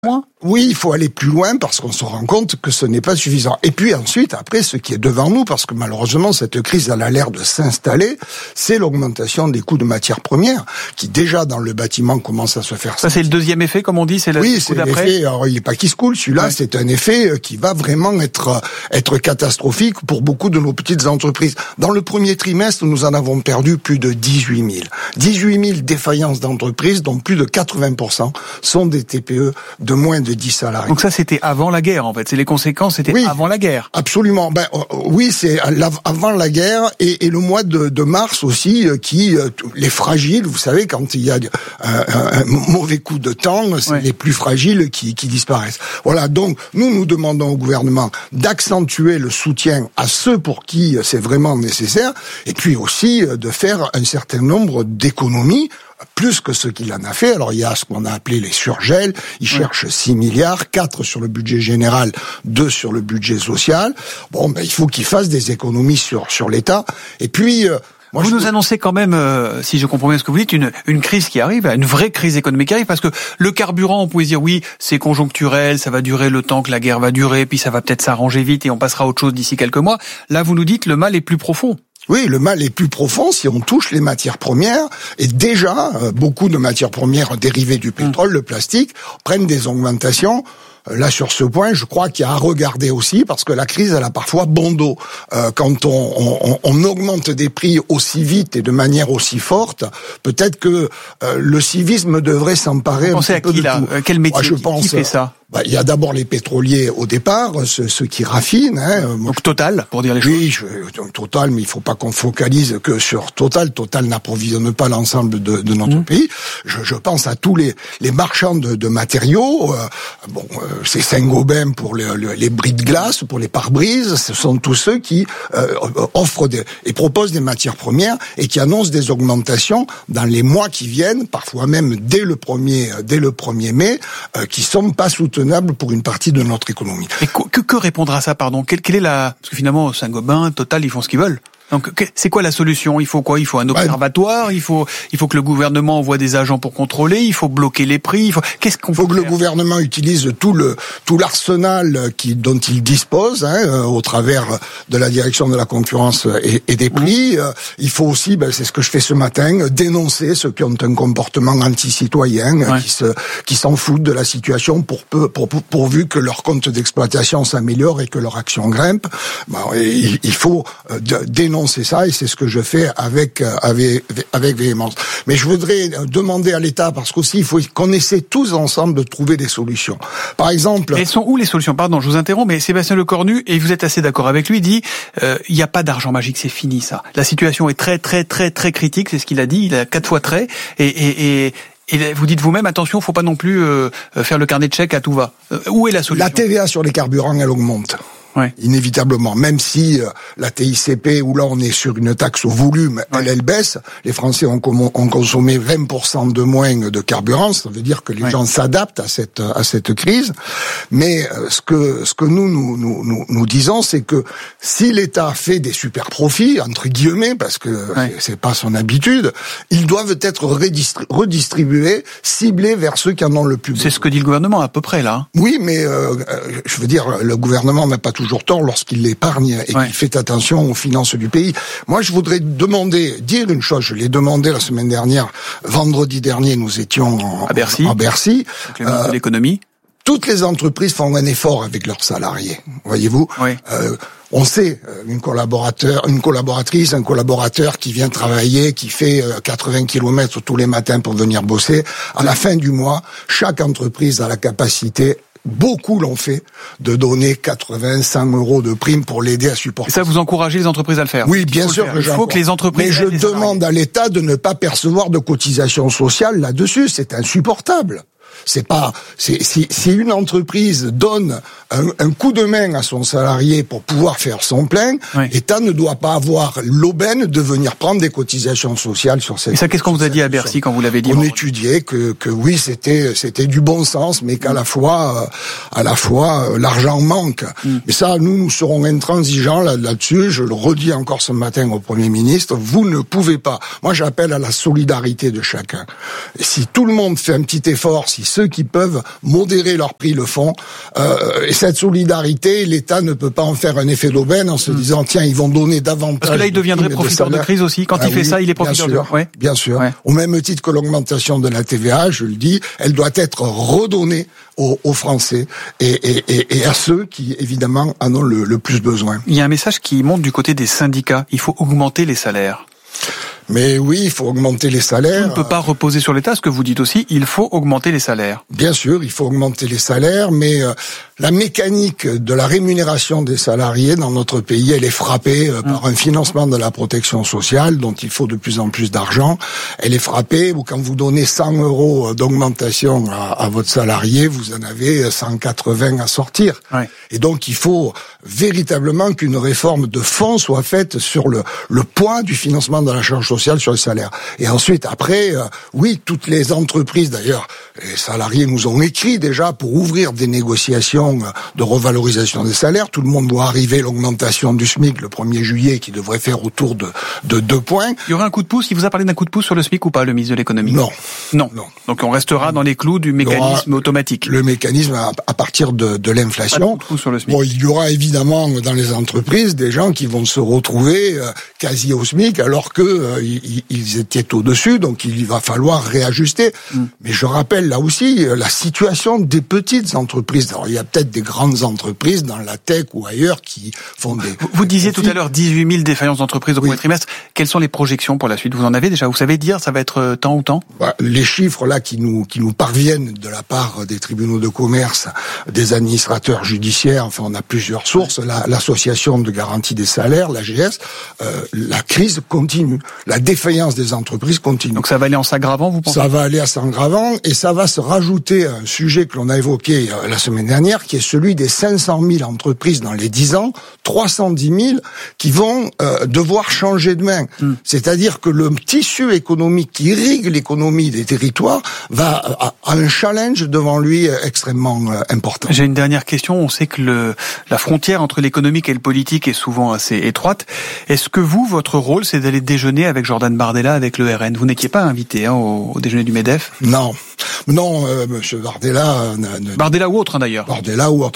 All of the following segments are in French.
Moins. Oui, il faut aller plus loin parce qu'on se rend compte que ce n'est pas suffisant. Et puis ensuite, après, ce qui est devant nous, parce que malheureusement, cette crise, elle a l'air de s'installer, c'est l'augmentation des coûts de matières premières, qui déjà dans le bâtiment commence à se faire. Ça, c'est le deuxième effet, comme on dit, c'est le coup d'après. L'effet, alors il n'est pas qui se coule, celui-là, ouais. C'est un effet qui va vraiment être catastrophique pour beaucoup de nos petites entreprises. Dans le premier trimestre, nous en avons perdu plus de 18 000. 18 000 défaillances d'entreprises, dont plus de 80% sont des TPE de moins de 10 salariés. Donc ça, c'était avant la guerre, en fait. C'est les conséquences, c'était avant la guerre. Absolument. Oui, c'est avant la guerre et le mois de mars aussi, les fragiles, vous savez, quand il y a un mauvais coup de temps, c'est les plus fragiles qui disparaissent. Voilà. Donc, nous demandons au gouvernement d'accentuer le soutien à ceux pour qui c'est vraiment nécessaire et puis aussi de faire un certain nombre d'économies, plus que ce qu'il en a fait. Alors, il y a ce qu'on a appelé les surgels. Il cherche 6 milliards, 4 sur le budget général, 2 sur le budget social. Bon, il faut qu'il fasse des économies sur l'État. Et puis, vous nous annoncez quand même, si je comprends bien ce que vous dites, une crise qui arrive, une vraie crise économique qui arrive, parce que le carburant, on pouvait dire oui, c'est conjoncturel, ça va durer le temps que la guerre va durer, puis ça va peut-être s'arranger vite et on passera à autre chose d'ici quelques mois. Là, vous nous dites le mal est plus profond. Oui, le mal est plus profond si on touche les matières premières. Et déjà, beaucoup de matières premières dérivées du pétrole, le plastique, prennent des augmentations. Là, sur ce point, je crois qu'il y a à regarder aussi, parce que la crise, elle a parfois bon dos. Quand on augmente des prix aussi vite et de manière aussi forte, peut-être que le civisme devrait s'emparer un petit peu de tout. Vous pensez à qui, là ? Quel métier qui fait ça ? Il y a d'abord les pétroliers au départ, ceux qui raffinent. Donc Total, pour dire les choses. Oui, Total, mais il faut pas qu'on focalise que sur Total. Total n'approvisionne pas l'ensemble de notre pays. Je pense à tous les marchands de matériaux. C'est Saint-Gobain pour les bris de glace, pour les pare-brises. Ce sont tous ceux qui offrent et proposent des matières premières et qui annoncent des augmentations dans les mois qui viennent, parfois même dès le 1er mai, qui sont pas soutenables pour une partie de notre économie. Et que répondra à ça, pardon ? Quelle est parce que finalement, Saint-Gobain, Total, ils font ce qu'ils veulent. Donc, c'est quoi la solution ? Il faut quoi ? Il faut un observatoire. Il faut que le gouvernement envoie des agents pour contrôler. Il faut bloquer les prix. Qu'est-ce qu'on peut faire ? Il faut que le gouvernement utilise tout l'arsenal dont il dispose, au travers de la direction de la concurrence et des prix. Il faut aussi, c'est ce que je fais ce matin, dénoncer ceux qui ont un comportement anti-citoyen, qui s'en foutent de la situation pourvu que leur compte d'exploitation s'améliore et que leur action grimpe. Il faut dénoncer ça, et c'est ce que je fais avec véhémence. Mais je voudrais demander à l'État, parce qu'aussi il faut qu'on essaie tous ensemble de trouver des solutions. Par exemple... Elles sont où les solutions ? Pardon, je vous interromps, mais Sébastien Lecornu, et vous êtes assez d'accord avec lui, dit il n'y a pas d'argent magique, c'est fini ça. La situation est très très très très critique, c'est ce qu'il a dit, il a 4 fois très, et vous dites vous-même, attention, faut pas non plus faire le carnet de chèques à tout va. Où est la solution ? La TVA sur les carburants, elle augmente. Inévitablement, même si la TICP, où là on est sur une taxe au volume, elle baisse, les Français ont consommé 20% de moins de carburant, ça veut dire que les gens s'adaptent à cette crise. Mais ce que nous disons, c'est que si l'État fait des super profits, entre guillemets, parce que c'est pas son habitude, ils doivent être redistribués, ciblés vers ceux qui en ont le plus besoin. C'est ce que dit le gouvernement à peu près là. Oui, mais je veux dire, le gouvernement n'a pas toujours tort lorsqu'il l'épargne et qu'il fait attention aux finances du pays. Moi, je voudrais dire une chose. Je l'ai demandé la semaine dernière. Vendredi dernier, nous étions à Bercy. Avec le ministre de l'économie. Toutes les entreprises font un effort avec leurs salariés. Voyez-vous. On sait, une collaboratrice, un collaborateur qui vient travailler, qui fait 80 km tous les matins pour venir bosser. À la fin du mois, chaque entreprise a la capacité, beaucoup l'ont fait, de donner 80, 100 € de prime pour l'aider à supporter. Et ça, vous encouragez les entreprises à le faire? Oui, bien sûr. Il faut que les entreprises... Mais je demande à l'État de ne pas percevoir de cotisations sociales là-dessus. C'est insupportable. Si une entreprise donne un coup de main à son salarié pour pouvoir faire son plein, l'État ne doit pas avoir l'aubaine de venir prendre des cotisations sociales sur cette... Et ça, qu'est-ce qu'on vous a dit à Bercy quand vous l'avez dit? On étudiait que oui, c'était du bon sens, mais qu'à la fois, l'argent manque. Mais ça, nous serons intransigeants là-dessus. Je le redis encore ce matin au Premier ministre. Vous ne pouvez pas. Moi, j'appelle à la solidarité de chacun. Et si tout le monde fait un petit effort, si ceux qui peuvent modérer leur prix le font. Et cette solidarité, l'État ne peut pas en faire un effet d'aubaine en se disant tiens, ils vont donner davantage. Parce que là, il deviendrait profiteur de crise aussi. Quand il fait ça, il est profiteur de crise. Bien sûr. Ouais. Au même titre que l'augmentation de la TVA, je le dis, elle doit être redonnée aux Français et à ceux qui, évidemment, en ont le plus besoin. Il y a un message qui monte du côté des syndicats. Il faut augmenter les salaires. Mais oui, il faut augmenter les salaires. On ne peut pas reposer sur l'État, ce que vous dites aussi, il faut augmenter les salaires. Bien sûr, il faut augmenter les salaires, mais la mécanique de la rémunération des salariés dans notre pays, elle est frappée par un financement de la protection sociale dont il faut de plus en plus d'argent. Elle est frappée où quand vous donnez 100 € d'augmentation à votre salarié, vous en avez 180 à sortir. Ouais. Et donc il faut véritablement qu'une réforme de fond soit faite sur le poids du financement de la charge sociale sur les salaires. Et ensuite, après, oui, toutes les entreprises, d'ailleurs, les salariés nous ont écrit déjà pour ouvrir des négociations de revalorisation des salaires. Tout le monde doit arriver l'augmentation du SMIC le 1er juillet qui devrait faire autour de 2 points. Il y aura un coup de pouce. Il vous a parlé d'un coup de pouce sur le SMIC ou pas, le ministre de l'économie? Non. Donc on restera dans les clous du mécanisme automatique. Le mécanisme à partir de l'inflation. Sur le SMIC. Bon, il y aura évidemment dans les entreprises des gens qui vont se retrouver quasi au SMIC alors que ils étaient au-dessus, donc il va falloir réajuster. Mais je rappelle là aussi la situation des petites entreprises. Alors il y a peut-être des grandes entreprises dans la tech ou ailleurs qui font des... Vous disiez tout à l'heure 18 000 défaillances d'entreprises au premier trimestre. Quelles sont les projections pour la suite? Vous en avez déjà? Vous savez dire ça va être tant ou tant? Les chiffres là qui nous parviennent de la part des tribunaux de commerce, des administrateurs judiciaires, enfin on a plusieurs sources, l'association de garantie des salaires, l'AGS, la crise continue. La défaillance des entreprises continue. Donc ça va aller en s'aggravant, vous pensez? Ça va aller en s'aggravant et ça va se rajouter à un sujet que l'on a évoqué la semaine dernière, qui est celui des 500 000 entreprises dans les 10 ans, 310 000 qui vont devoir changer de main. C'est-à-dire que le tissu économique qui irrigue l'économie des territoires a un challenge devant lui extrêmement important. J'ai une dernière question. On sait que la frontière entre l'économique et le politique est souvent assez étroite. Est-ce que votre rôle, c'est d'aller déjeuner avec Jordan Bardella, avec le RN? Vous n'étiez pas invité au déjeuner du MEDEF? Non, monsieur Bardella... Bardella ou autre, d'ailleurs. Bardella ou autre.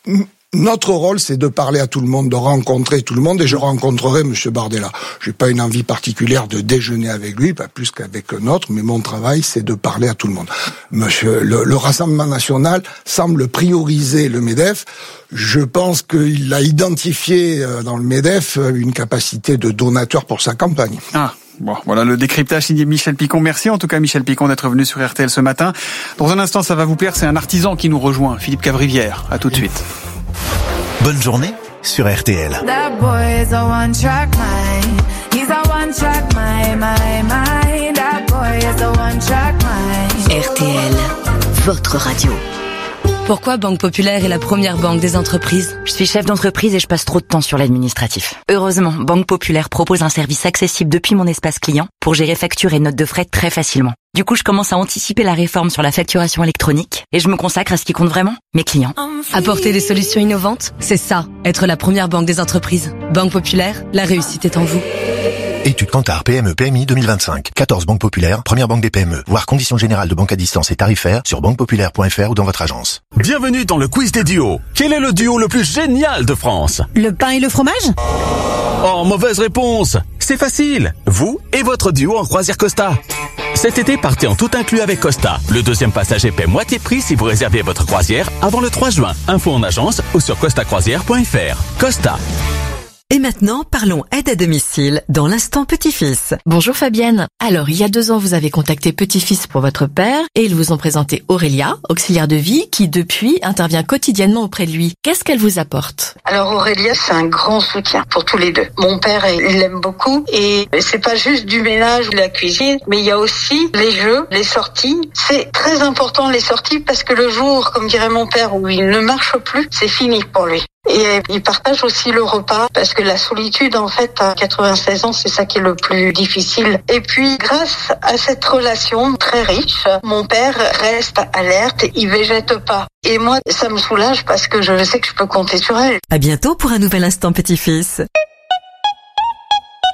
Notre rôle, c'est de parler à tout le monde, de rencontrer tout le monde, et je rencontrerai monsieur Bardella. J'ai pas une envie particulière de déjeuner avec lui, pas plus qu'avec un autre, mais mon travail, c'est de parler à tout le monde. Le Rassemblement National semble prioriser le MEDEF. Je pense qu'il a identifié dans le MEDEF une capacité de donateur pour sa campagne. Ah. Bon, voilà le décryptage signé Michel Picon. Merci en tout cas Michel Picon d'être venu sur RTL ce matin. Dans un instant, ça va vous plaire, c'est un artisan qui nous rejoint, Philippe Cavrivière. À tout de suite. Bonne journée sur RTL. RTL, votre radio. Pourquoi Banque Populaire est la première banque des entreprises? Je suis chef d'entreprise et je passe trop de temps sur l'administratif. Heureusement, Banque Populaire propose un service accessible depuis mon espace client pour gérer factures et notes de frais très facilement. Du coup, je commence à anticiper la réforme sur la facturation électronique et je me consacre à ce qui compte vraiment, mes clients. Apporter des solutions innovantes, c'est ça, être la première banque des entreprises. Banque Populaire, la réussite est en vous. Étude Kantar PME PMI 2025. 14 banques populaires, première banque des PME. Voir conditions générales de banque à distance et tarifaires sur banquepopulaire.fr ou dans votre agence. Bienvenue dans le quiz des duos. Quel est le duo le plus génial de France? Le pain et le fromage? Oh, mauvaise réponse. C'est facile. Vous et votre duo en croisière Costa. Cet été, partez en tout inclus avec Costa. Le deuxième passager paie moitié prix si vous réservez votre croisière avant le 3 juin. Info en agence ou sur costacroisière.fr. Costa. Et maintenant, parlons aide à domicile dans l'instant petit-fils. Bonjour Fabienne. Alors, il y a 2 ans, vous avez contacté Petit-Fils pour votre père et ils vous ont présenté Aurélia, auxiliaire de vie, qui depuis intervient quotidiennement auprès de lui. Qu'est-ce qu'elle vous apporte? Alors Aurélia, c'est un grand soutien pour tous les deux. Mon père, il l'aime beaucoup et c'est pas juste du ménage ou de la cuisine, mais il y a aussi les jeux, les sorties. C'est très important les sorties parce que le jour, comme dirait mon père, où il ne marche plus, c'est fini pour lui. Et il partage aussi le repas parce que la solitude, en fait, à 96 ans, c'est ça qui est le plus difficile. Et puis, grâce à cette relation très riche, mon père reste alerte, il végète pas. Et moi, ça me soulage parce que je sais que je peux compter sur elle. À bientôt pour un nouvel instant petit-fils.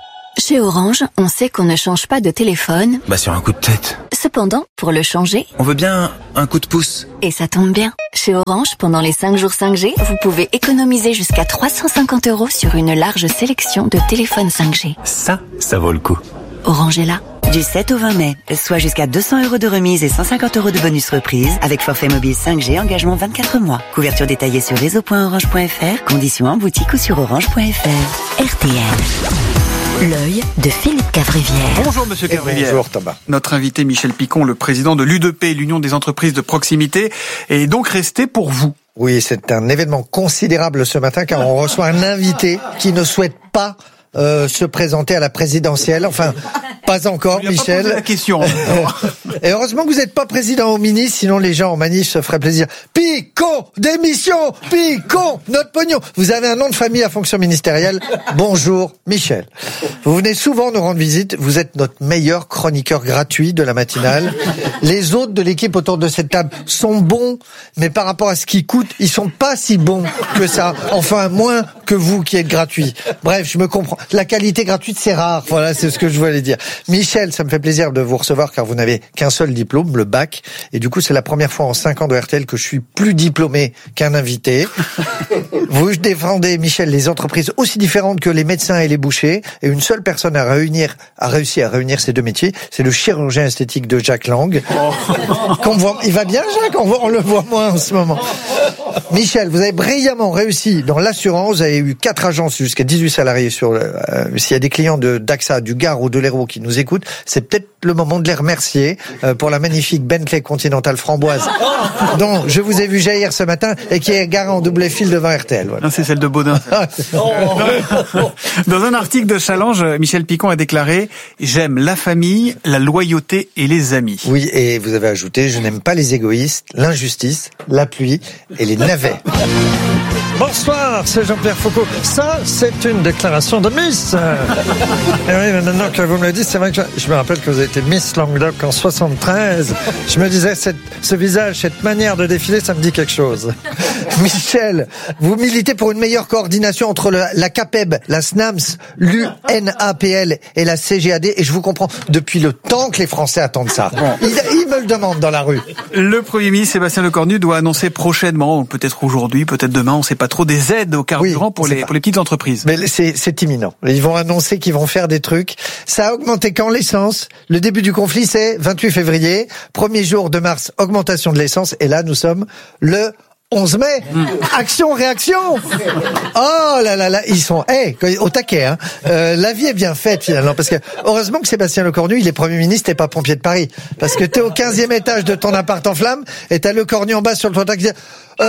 Chez Orange, on sait qu'on ne change pas de téléphone. Sur un coup de tête. Cependant, pour le changer, on veut bien un coup de pouce. Et ça tombe bien. Chez Orange, pendant les 5 jours 5G, vous pouvez économiser jusqu'à 350 € sur une large sélection de téléphones 5G. Ça vaut le coup. Orange est là. Du 7 au 20 mai, soit jusqu'à 200 € de remise et 150 € de bonus reprise avec forfait mobile 5G, engagement 24 mois. Couverture détaillée sur réseau.orange.fr, conditions en boutique ou sur orange.fr. RTL. L'œil de Philippe Cavrivière. Bonjour Monsieur Cavrivière. Bonjour Thomas. Notre invité Michel Picon, le président de l'U2P, l'Union des entreprises de proximité, est donc resté pour vous. Oui, c'est un événement considérable ce matin car on reçoit un invité qui ne souhaite pas se présenter à la présidentielle. Enfin, pas encore, Michel. Pas posé la question. Et heureusement que vous n'êtes pas président au ministre, sinon les gens en manif se feraient plaisir. Picon, démission, Picon, notre pognon. Vous avez un nom de famille à fonction ministérielle. Bonjour, Michel. Vous venez souvent nous rendre visite. Vous êtes notre meilleur chroniqueur gratuit de la matinale. Les autres de l'équipe autour de cette table sont bons, mais par rapport à ce qu'ils coûtent, ils sont pas si bons que ça. Enfin, moins que vous qui êtes gratuit. Bref, je me comprends. La qualité gratuite, c'est rare. Voilà, c'est ce que je voulais dire. Michel, ça me fait plaisir de vous recevoir car vous n'avez qu'un seul diplôme, le bac. Et du coup, c'est la première fois en 5 ans de RTL que je suis plus diplômé qu'un invité. Vous défendez, Michel, les entreprises aussi différentes que les médecins et les bouchers. Et une seule personne a réussi à réunir ces deux métiers. C'est le chirurgien esthétique de Jacques Lang. Qu'on voit, il va bien, Jacques? On le voit moins en ce moment. Michel, vous avez brillamment réussi dans l'assurance. Vous avez eu 4 agences jusqu'à 18 salariés sur s'il y a des clients d'AXA, du Gard ou de l'Hérault qui nous écoutent, c'est peut-être le moment de les remercier pour la magnifique Bentley Continental Framboise dont je vous ai vu jaillir ce matin et qui est garée en double fil devant RTL. Voilà. Non, c'est celle de Baudin. Dans un article de Challenge, Michel Picon a déclaré « J'aime la famille, la loyauté et les amis ». Oui, et vous avez ajouté « Je n'aime pas les égoïstes, l'injustice, la pluie et les navets ». Bonsoir, c'est Jean-Pierre Foucault. Ça, c'est une déclaration de Miss. Et oui, maintenant que vous me le dites, c'est vrai que je me rappelle que vous avez été Miss Languedoc en 73. Je me disais, ce visage, cette manière de défiler, ça me dit quelque chose. Michel, vous militez pour une meilleure coordination entre la CAPEB, la SNAMS, l'UNAPL et la CGAD. Et je vous comprends, depuis le temps que les Français attendent ça. Ils me le demandent dans la rue. Le Premier ministre Sébastien Lecornu doit annoncer prochainement, peut-être aujourd'hui, peut-être demain, on ne sait pas trop, des aides au carburant pour les petites entreprises. Mais c'est imminent. Ils vont annoncer qu'ils vont faire des trucs. Ça a augmenté quand l'essence? Le début du conflit, c'est 28 février. Premier jour de mars, augmentation de l'essence. Et là, nous sommes le 11 mai. Action, réaction. Oh là là là, ils sont au taquet. Hein. La vie est bien faite finalement, parce que heureusement que Sébastien Lecornu, il est Premier ministre et pas pompier de Paris. Parce que t'es au 15e étage de ton appart en flammes et t'as Lecornu en bas sur le toit qui dit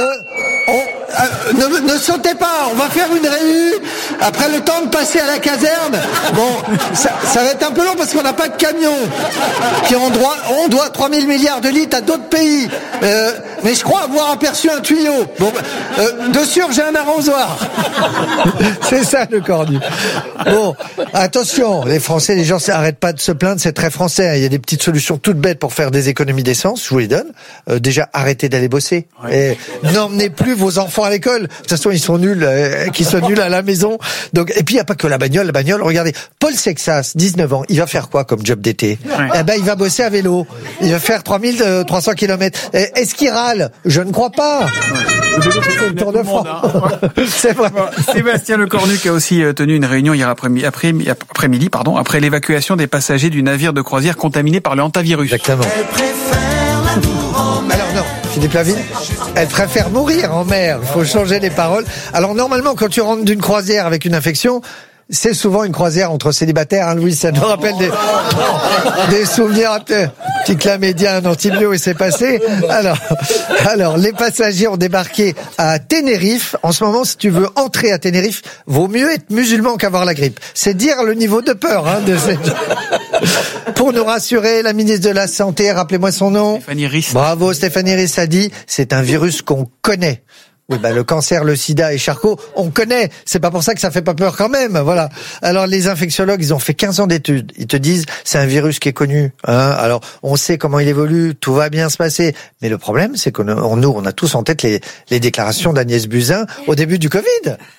ne sautez pas, on va faire une réunion après le temps de passer à la caserne. Bon, ça va être un peu long parce qu'on n'a pas de camion qui on doit 3000 milliards de litres à d'autres pays. Mais je crois avoir aperçu un tuyau. Bon, de sûr, j'ai un arrosoir. C'est ça, Lecornu. Bon, attention, les Français, les gens arrêtent pas de se plaindre, c'est très français. Il y a des petites solutions toutes bêtes pour faire des économies d'essence, je vous les donne. Déjà, arrêtez d'aller bosser. Ouais. Et n'emmenez plus vos enfants à l'école. De toute façon, ils sont nuls, qu'ils soient nuls à la maison. Donc, et puis, il n'y a pas que la bagnole. Regardez, Paul Sexas, 19 ans, il va faire quoi comme job d'été? Eh ben, il va bosser à vélo. Il va faire 3300 km. Est-ce qu'il râle? Je ne crois pas. Le Tour de France. C'est vrai. Sébastien Lecornu qui a aussi tenu une réunion hier après-midi, après l'évacuation des passagers du navire de croisière contaminé par le hantavirus. Exactement. Alors non, Philippe Lavigne, elle préfère mourir en mer. Il faut changer les paroles. Alors normalement, quand tu rentres d'une croisière avec une infection, c'est souvent une croisière entre célibataires, hein, Louis, ça nous rappelle des souvenirs. Petit clamédien, un antibio et c'est passé. Alors, les passagers ont débarqué à Tenerife. En ce moment, si tu veux entrer à Tenerife, vaut mieux être musulman qu'avoir la grippe. C'est dire le niveau de peur, hein, de cette... Pour nous rassurer, la ministre de la Santé, rappelez-moi son nom. Stéphanie Rist. Bravo, Stéphanie Rist a dit, c'est un virus qu'on connaît. Oui, le cancer, le sida et Charcot, on connaît. C'est pas pour ça que ça fait pas peur quand même. Voilà. Alors, les infectiologues, ils ont fait 15 ans d'études. Ils te disent, c'est un virus qui est connu. Hein. Alors, on sait comment il évolue. Tout va bien se passer. Mais le problème, c'est que on a tous en tête les déclarations d'Agnès Buzyn au début du Covid.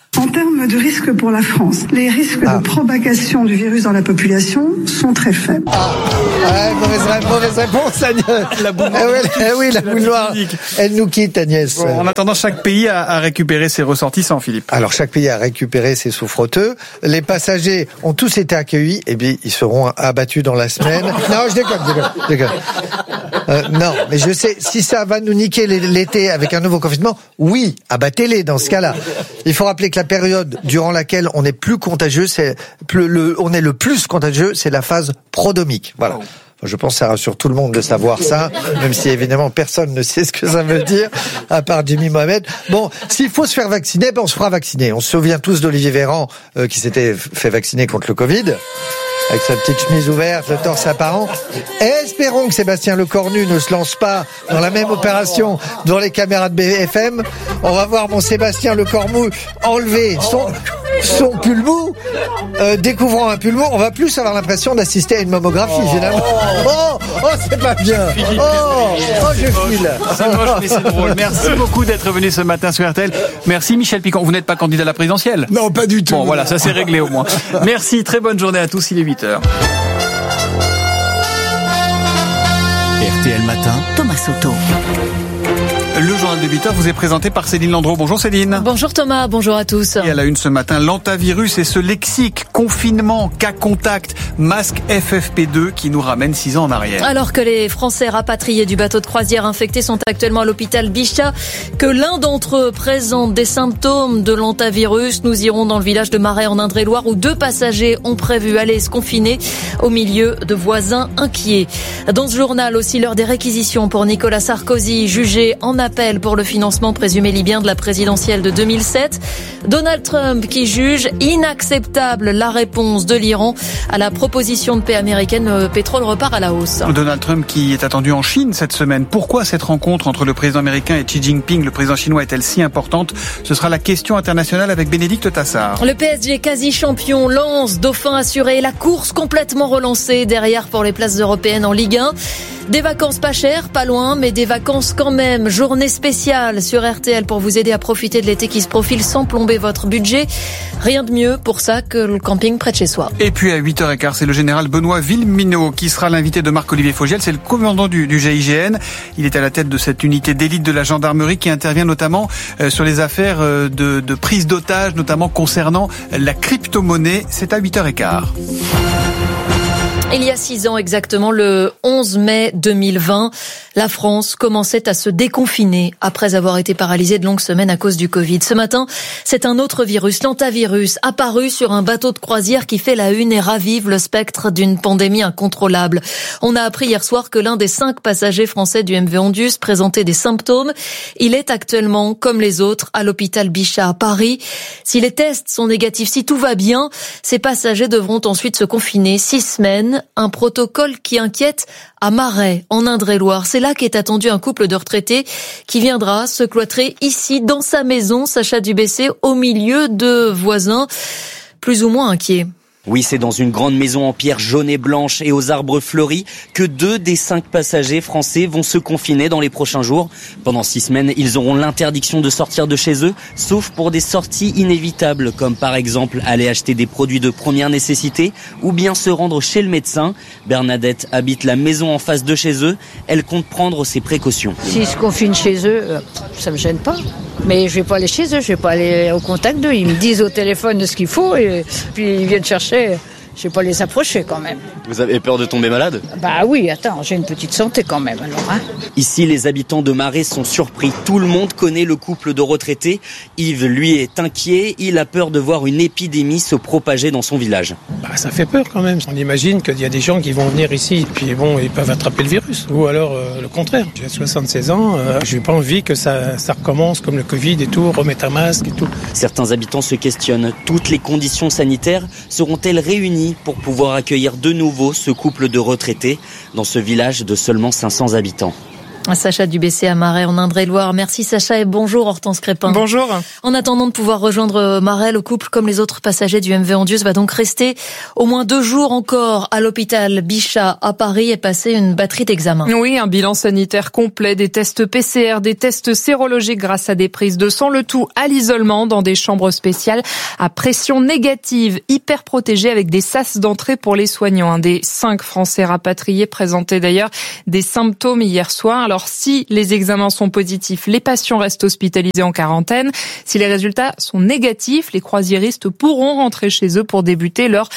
En termes de risque pour la France, les risques de propagation du virus dans la population sont très faibles. Mauvaise réponse, Agnès. La boule noire. Elle nous quitte, Agnès. Bon, en attendant, chaque pays a récupéré ses ressortissants, Philippe. Alors, chaque pays a récupéré ses souffreteux. Les passagers ont tous été accueillis. Et bien, ils seront abattus dans la semaine. Non, je déconne. Non, mais je sais, si ça va nous niquer l'été avec un nouveau confinement, oui, abattez-les dans ce cas-là. Il faut rappeler que la période durant laquelle on est plus contagieux, on est le plus contagieux, c'est la phase prodromique. Voilà. Je pense que ça rassure tout le monde de savoir ça, même si évidemment personne ne sait ce que ça veut dire, à part Jimmy Mohamed. Bon, s'il faut se faire vacciner, on se fera vacciner. On se souvient tous d'Olivier Véran, qui s'était fait vacciner contre le Covid, avec sa petite chemise ouverte, le torse apparent. Et espérons que Sébastien Lecornu ne se lance pas dans la même opération devant les caméras de BFM. On va voir mon Sébastien Lecornu enlever son pull mou, découvrant un pull mou. On va plus avoir l'impression d'assister à une mammographie, finalement. C'est pas bien. Je file. C'est moche, mais c'est drôle. Merci beaucoup d'être venu ce matin sur RTL. Merci Michel Picon. Vous n'êtes pas candidat à la présidentielle? Non, pas du tout. Bon, voilà, ça c'est réglé au moins. Merci, très bonne journée à tous. Il est 8h. RTL Matin, Thomas Soto. Le journal de 8h vous est présenté par Céline Landreau. Bonjour Céline. Bonjour Thomas, bonjour à tous. Et à la une ce matin, l'antavirus et ce lexique, confinement, cas contact, masque FFP2 qui nous ramène 6 ans en arrière. Alors que les Français rapatriés du bateau de croisière infecté sont actuellement à l'hôpital Bichat, que l'un d'entre eux présente des symptômes de l'antavirus, nous irons dans le village de Marais en Indre-et-Loire où 2 passagers ont prévu aller se confiner au milieu de voisins inquiets. Dans ce journal aussi, l'heure des réquisitions pour Nicolas Sarkozy, jugé en appel pour le financement présumé libyen de la présidentielle de 2007. Donald Trump qui juge inacceptable la réponse de l'Iran à la proposition de paix américaine. Le pétrole repart à la hausse. Donald Trump qui est attendu en Chine cette semaine. Pourquoi cette rencontre entre le président américain et Xi Jinping, le président chinois, est-elle si importante? Ce sera la question internationale avec Bénédicte Tassard. Le PSG quasi champion, Lens, dauphin assuré, la course complètement relancée derrière pour les places européennes en Ligue 1. Des vacances pas chères, pas loin, mais des vacances quand même. Journée spéciale sur RTL pour vous aider à profiter de l'été qui se profile sans plomber votre budget. Rien de mieux pour ça que le camping près de chez soi. Et puis à 8h15, c'est le général Benoît Villeminot qui sera l'invité de Marc-Olivier Fogiel. C'est le commandant du GIGN. Il est à la tête de cette unité d'élite de la gendarmerie qui intervient notamment sur les affaires de prise d'otages, notamment concernant la crypto-monnaie. C'est à 8h15. Il y a 6 ans exactement, le 11 mai 2020, la France commençait à se déconfiner après avoir été paralysée de longues semaines à cause du Covid. Ce matin, c'est un autre virus, l'antavirus, apparu sur un bateau de croisière qui fait la une et ravive le spectre d'une pandémie incontrôlable. On a appris hier soir que l'un des 5 passagers français du MV Ondius présentait des symptômes. Il est actuellement, comme les autres, à l'hôpital Bichat à Paris. Si les tests sont négatifs, si tout va bien, ces passagers devront ensuite se confiner 6 semaines. Un protocole qui inquiète à Marais, en Indre-et-Loire. C'est là qu'est attendu un couple de retraités qui viendra se cloîtrer ici, dans sa maison, Sacha Dubessé, au milieu de voisins plus ou moins inquiets. Oui, c'est dans une grande maison en pierre jaune et blanche et aux arbres fleuris que 2 des 5 passagers français vont se confiner dans les prochains jours. Pendant 6 semaines, ils auront l'interdiction de sortir de chez eux, sauf pour des sorties inévitables, comme par exemple aller acheter des produits de première nécessité ou bien se rendre chez le médecin. Bernadette habite la maison en face de chez eux. Elle compte prendre ses précautions. S'ils se confinent chez eux, ça me gêne pas. Mais je vais pas aller chez eux, je vais pas aller au contact d'eux. Ils me disent au téléphone ce qu'il faut et puis ils viennent chercher. Je vais pas les approcher quand même. Vous avez peur de tomber malade ? Bah oui, attends, j'ai une petite santé quand même alors. Ici, les habitants de Marais sont surpris. Tout le monde connaît le couple de retraités. Yves, lui, est inquiet. Il a peur de voir une épidémie se propager dans son village. Ça fait peur quand même. On imagine qu'il y a des gens qui vont venir ici, puis bon, ils peuvent attraper le virus. Ou alors le contraire. J'ai 76 ans, j'ai pas envie que ça recommence comme le Covid et tout, remettre un masque et tout. Certains habitants se questionnent. Toutes les conditions sanitaires seront-elles réunies pour pouvoir accueillir de nouveau ce couple de retraités dans ce village de seulement 500 habitants. Sacha Dubessé à Marais en Indre-et-Loire. Merci Sacha et bonjour Hortense Crépin. Bonjour. En attendant de pouvoir rejoindre Marais, le couple, comme les autres passagers du MV Ondius, va donc rester au moins 2 jours encore à l'hôpital Bichat à Paris et passer une batterie d'examens. Oui, un bilan sanitaire complet, des tests PCR, des tests sérologiques grâce à des prises de sang, le tout à l'isolement dans des chambres spéciales à pression négative, hyper protégées avec des sas d'entrée pour les soignants. Un des 5 Français rapatriés présentaient d'ailleurs des symptômes hier soir. Alors si les examens sont positifs, les patients restent hospitalisés en quarantaine. Si les résultats sont négatifs, les croisiéristes pourront rentrer chez eux pour débuter leurs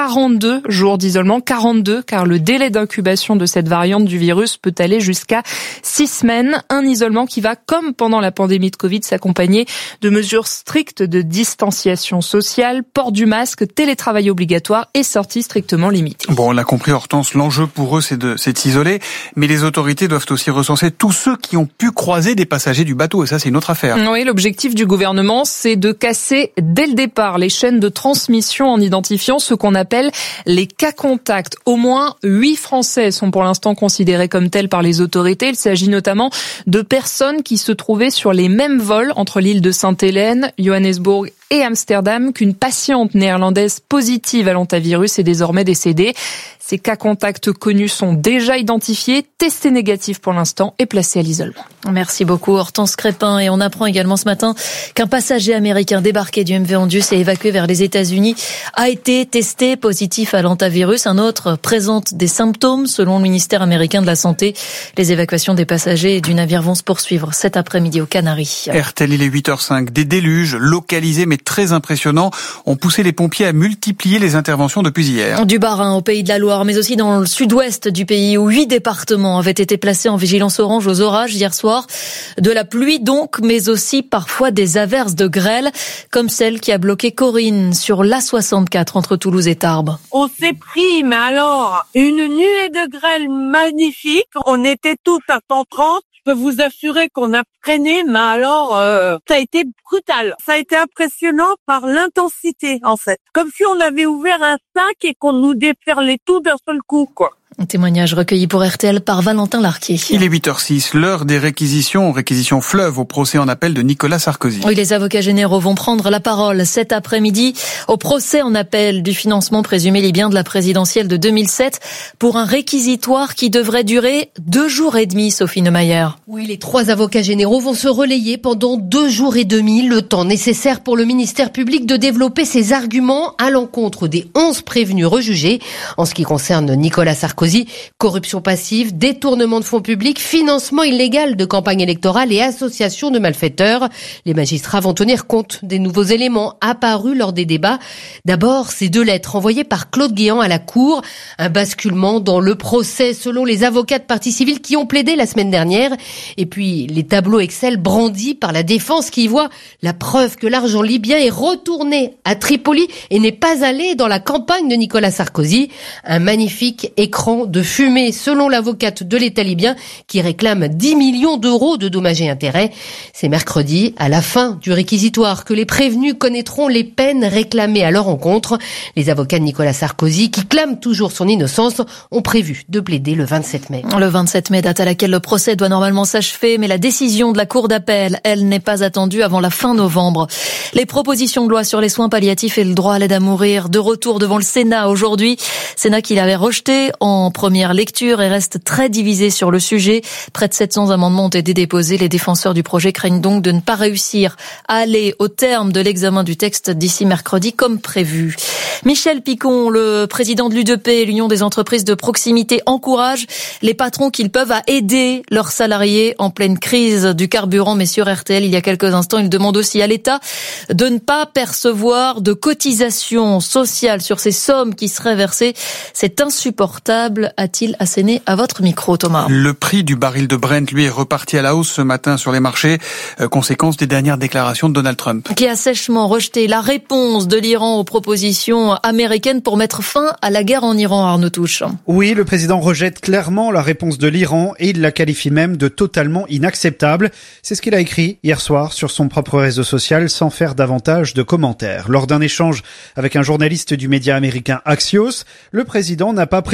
42 jours d'isolement. 42 car le délai d'incubation de cette variante du virus peut aller jusqu'à 6 semaines. Un isolement qui va, comme pendant la pandémie de Covid, s'accompagner de mesures strictes de distanciation sociale, port du masque, télétravail obligatoire et sortie strictement limitée. Bon, on l'a compris Hortense, l'enjeu pour eux c'est de s'isoler, mais les autorités doivent aussi recenser tous ceux qui ont pu croiser des passagers du bateau, et ça c'est une autre affaire. Oui, l'objectif du gouvernement, c'est de casser dès le départ les chaînes de transmission en identifiant ce qu'on appelle les cas contacts. Au moins 8 Français sont pour l'instant considérés comme tels par les autorités. Il s'agit notamment de personnes qui se trouvaient sur les mêmes vols entre l'île de Sainte-Hélène, Johannesburg et Amsterdam qu'une patiente néerlandaise positive à l'hantavirus est désormais décédée. Ces cas contacts connus sont déjà identifiés, testés négatifs pour l'instant et placés à l'isolement. Merci beaucoup Hortense Crépin. Et on apprend également ce matin qu'un passager américain débarqué du MV Ondius et évacué vers les États-Unis a été testé positif à l'hantavirus. Un autre présente des symptômes selon le ministère américain de la Santé. Les évacuations des passagers du navire vont se poursuivre cet après-midi aux Canaries. RTL, il est 8h05. Des déluges localisés mais très impressionnants ont poussé les pompiers à multiplier les interventions depuis hier. Du Bas-Rhin au Pays de la Loire, mais aussi dans le sud-ouest du pays où 8 départements avaient été placés en vigilance orange aux orages hier soir. De la pluie donc, mais aussi parfois des averses de grêle, comme celle qui a bloqué Corinne sur l'A64 entre Toulouse et Tarbes. On s'est pris, mais alors, une nuée de grêle magnifique. On était tous à 130. Je peux vous assurer qu'on a freiné, mais alors, ça a été brutal. Ça a été impressionnant par l'intensité, en fait. Comme si on avait ouvert un sac et qu'on nous déferlait tout d'un seul coup, quoi. Un témoignage recueilli pour RTL par Valentin Larquier. Il est 8h06, l'heure des réquisitions fleuve au procès en appel de Nicolas Sarkozy. Oui, les avocats généraux vont prendre la parole cet après-midi au procès en appel du financement présumé libyen de la présidentielle de 2007 pour un réquisitoire qui devrait durer 2 jours et demi, Sophie Neumayer. Oui, les 3 avocats généraux vont se relayer pendant 2 jours et demi, le temps nécessaire pour le ministère public de développer ses arguments à l'encontre des 11 prévenus rejugés. En ce qui concerne Nicolas Sarkozy, corruption passive, détournement de fonds publics, financement illégal de campagne électorale et association de malfaiteurs. Les magistrats vont tenir compte des nouveaux éléments apparus lors des débats. D'abord, ces 2 lettres envoyées par Claude Guéant à la Cour. Un basculement dans le procès selon les avocats de partie civile qui ont plaidé la semaine dernière. Et puis, les tableaux Excel brandis par la défense qui y voit la preuve que l'argent libyen est retourné à Tripoli et n'est pas allé dans la campagne de Nicolas Sarkozy. Un magnifique écran de fumée selon l'avocate de l'État libyen qui réclame 10 millions d'euros de dommages et intérêts. C'est mercredi, à la fin du réquisitoire, que les prévenus connaîtront les peines réclamées à leur encontre. Les avocats de Nicolas Sarkozy, qui clament toujours son innocence, ont prévu de plaider le 27 mai. Le 27 mai, date à laquelle le procès doit normalement s'achever, mais la décision de la Cour d'appel, elle, n'est pas attendue avant la fin novembre. Les propositions de loi sur les soins palliatifs et le droit à l'aide à mourir, de retour devant le Sénat aujourd'hui. Sénat qui l'avait rejeté en première lecture et reste très divisé sur le sujet. Près de 700 amendements ont été déposés. Les défenseurs du projet craignent donc de ne pas réussir à aller au terme de l'examen du texte d'ici mercredi comme prévu. Michel Picon, le président de l'UDP, l'Union des entreprises de proximité, encourage les patrons qu'ils peuvent à aider leurs salariés en pleine crise du carburant. Mais sur RTL, il y a quelques instants, il demande aussi à l'État de ne pas percevoir de cotisations sociales sur ces sommes qui seraient versées. C'est insupportable, a-t-il asséné à votre micro, Thomas. Le prix du baril de Brent, lui, est reparti à la hausse ce matin sur les marchés, conséquence des dernières déclarations de Donald Trump. Qui a sèchement rejeté la réponse de l'Iran aux propositions américaines pour mettre fin à la guerre en Iran, Arnaud Touche. Oui, le président rejette clairement la réponse de l'Iran et il la qualifie même de totalement inacceptable. C'est ce qu'il a écrit hier soir sur son propre réseau social sans faire davantage de commentaires. Lors d'un échange avec un journaliste du média américain Axios, le président n'a pas précisé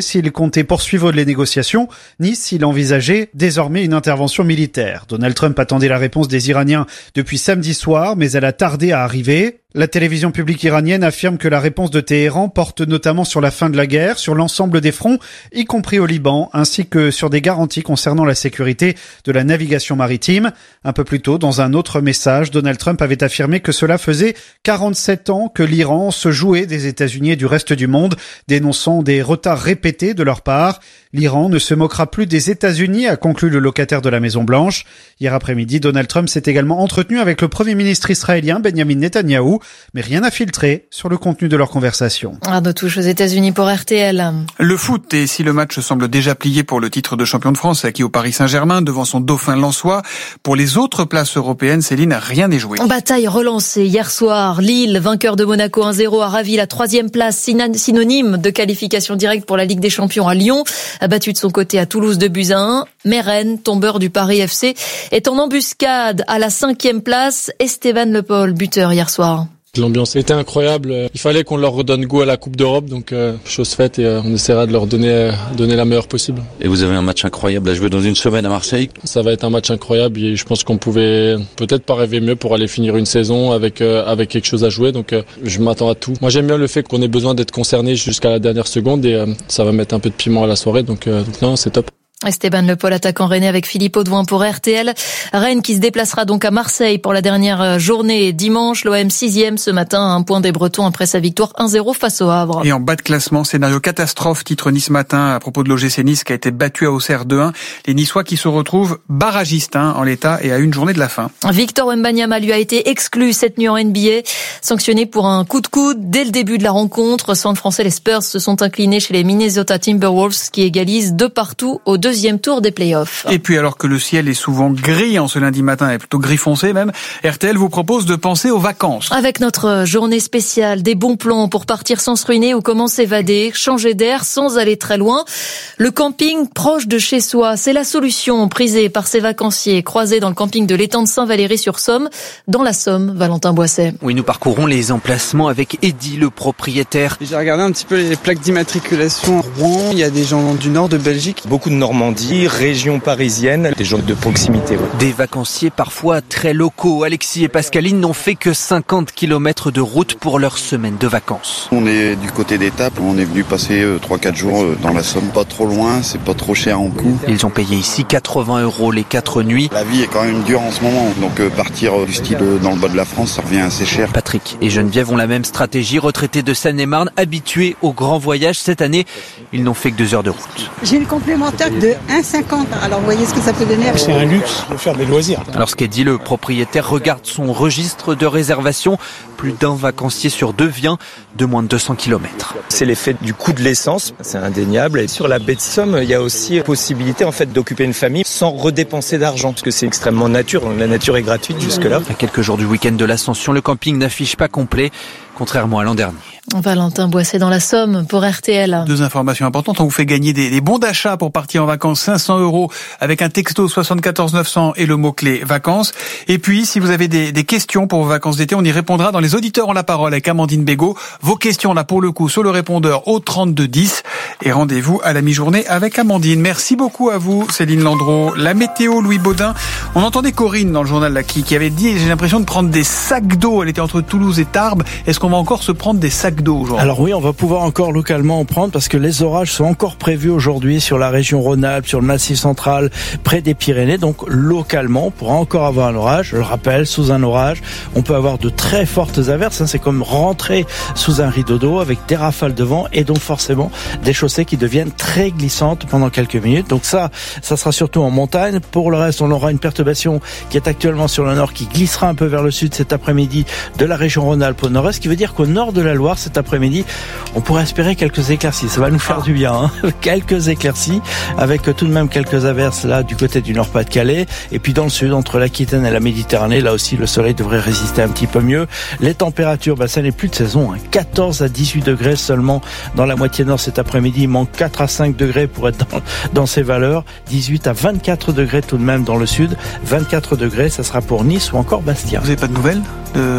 s'il comptait poursuivre les négociations, ni s'il envisageait désormais une intervention militaire. Donald Trump attendait la réponse des Iraniens depuis samedi soir, mais elle a tardé à arriver. La télévision publique iranienne affirme que la réponse de Téhéran porte notamment sur la fin de la guerre, sur l'ensemble des fronts, y compris au Liban, ainsi que sur des garanties concernant la sécurité de la navigation maritime. Un peu plus tôt, dans un autre message, Donald Trump avait affirmé que cela faisait 47 ans que l'Iran se jouait des États-Unis et du reste du monde, dénonçant des retards répétés de leur part. L'Iran ne se moquera plus des États-Unis, a conclu le locataire de la Maison-Blanche. Hier après-midi, Donald Trump s'est également entretenu avec le Premier ministre israélien Benjamin Netanyahou, mais rien n'a filtré sur le contenu de leur conversation. Arnaud Touche aux États-Unis pour RTL. Le foot, et si le match semble déjà plié pour le titre de champion de France acquis au Paris Saint-Germain devant son dauphin lensois, pour les autres places européennes, Céline, rien n'est joué. Bataille relancée hier soir. Lille, vainqueur de Monaco 1-0, a ravi la 3e place, synonyme de qualification directe pour la Ligue des Champions à Lyon. A battu de son côté à Toulouse 2-1. Mais Rennes, tombeur du Paris FC, est en embuscade à la 5e place. Esteban Le Paul, buteur hier soir. L'ambiance était incroyable. Il fallait qu'on leur redonne goût à la Coupe d'Europe, donc chose faite et on essaiera de leur donner la meilleure possible. Et vous avez un match incroyable à jouer dans une semaine à Marseille. Ça va être un match incroyable et je pense qu'on pouvait peut-être pas rêver mieux pour aller finir une saison avec quelque chose à jouer, donc je m'attends à tout. Moi j'aime bien le fait qu'on ait besoin d'être concerné jusqu'à la dernière seconde et ça va mettre un peu de piment à la soirée, donc non, c'est top. Esteban Le Paul, attaquant rennais avec Philippe Audouin pour RTL. Rennes qui se déplacera donc à Marseille pour la dernière journée dimanche. L'OM 6e ce matin à un point des Bretons après sa victoire 1-0 face au Havre. Et en bas de classement, scénario catastrophe, titre Nice Matin à propos de l'OGC Nice qui a été battu à Auxerre 2-1. Les Niçois qui se retrouvent barragistes en l'état et à une journée de la fin. Victor Wembanyama lui a été exclu cette nuit en NBA, sanctionné pour un coup de coude dès le début de la rencontre. Sans le français, les Spurs se sont inclinés chez les Minnesota Timberwolves qui égalisent 2-2 au deuxième tour des playoffs. Et puis alors que le ciel est souvent gris en ce lundi matin, et plutôt gris foncé même, RTL vous propose de penser aux vacances. Avec notre journée spéciale, des bons plans pour partir sans se ruiner ou comment s'évader, changer d'air sans aller très loin. Le camping proche de chez soi, c'est la solution prisée par ces vacanciers croisés dans le camping de l'étang de Saint-Valery-sur-Somme, dans la Somme. Valentin Boisset. Oui, nous parcourons les emplacements avec Eddy, le propriétaire. J'ai regardé un petit peu les plaques d'immatriculation à Rouen. Il y a des gens du nord de Belgique. Beaucoup de Normandie, région parisienne, des gens de proximité. Ouais. Des vacanciers parfois très locaux. Alexis et Pascaline n'ont fait que 50 km de route pour leur semaine de vacances. On est du côté d'Étaples, on est venu passer 3-4 jours dans la Somme. Pas trop loin, c'est pas trop cher en coût. Ils ont payé ici 80 € les 4 nuits. La vie est quand même dure en ce moment, donc partir du style dans le bas de la France, ça revient assez cher. Patrick et Geneviève ont la même stratégie, retraités de Seine-et-Marne, habitués aux grands voyages. Cette année, ils n'ont fait que 2 heures de route. J'ai une complémentaire de 1,50. Alors vous voyez ce que ça peut donner. C'est un luxe de faire des loisirs. Alors ce qu'Eddy, le propriétaire, regarde son registre de réservation. Plus d'un vacancier sur 2 vient de moins de 200 km. C'est l'effet du coût de l'essence, c'est indéniable. Et sur la baie de Somme, il y a aussi possibilité en fait d'occuper une famille sans redépenser d'argent, parce que c'est extrêmement nature. La nature est gratuite jusque-là. À quelques jours du week-end de l'Ascension, le camping n'affiche pas complet, contrairement à l'an dernier. Valentin Boisset dans la Somme pour RTL. 2 informations importantes. On vous fait gagner des bons d'achat pour partir en vacances, 500 € avec un texto 74 900 et le mot-clé vacances. Et puis, si vous avez des questions pour vos vacances d'été, on y répondra dans les auditeurs ont la parole avec Amandine Bégaud. Vos questions là pour le coup sur le répondeur au 32 10 et rendez-vous à la mi-journée avec Amandine. Merci beaucoup à vous Céline Landreau. La météo, Louis Baudin. On entendait Corinne dans le journal là qui avait dit j'ai l'impression de prendre des sacs d'eau. Elle était entre Toulouse et Tarbes. Est-ce qu'on va encore se prendre des sacs d'eau aujourd'hui? Alors oui, on va pouvoir encore localement en prendre parce que les orages sont encore prévus aujourd'hui sur la région Rhône-Alpes, sur le Massif central, près des Pyrénées. Donc localement, on pourra encore avoir un orage. Je le rappelle, sous un orage, on peut avoir de très fortes averses. C'est comme rentrer sous un rideau d'eau avec des rafales de vent et donc forcément des chaussées qui deviennent très glissantes pendant quelques minutes. Donc ça sera surtout en montagne. Pour le reste, on aura une perturbation qui est actuellement sur le nord, qui glissera un peu vers le sud cet après-midi de la région Rhône-Alpes au nord-est, ce qui veut dire qu'au nord de la Loire, cet après-midi, on pourrait espérer quelques éclaircies. Ça va nous faire du bien, quelques éclaircies, avec tout de même quelques averses là du côté du Nord-Pas-de-Calais. Et puis dans le sud, entre l'Aquitaine et la Méditerranée, là aussi le soleil devrait résister un petit peu mieux. Les températures, ça n'est plus de saison. 14 à 18 degrés seulement dans la moitié nord cet après-midi. Il manque 4 à 5 degrés pour être dans ces valeurs. 18 à 24 degrés tout de même dans le sud. 24 degrés, ça sera pour Nice ou encore Bastia. Vous n'avez pas de nouvelles de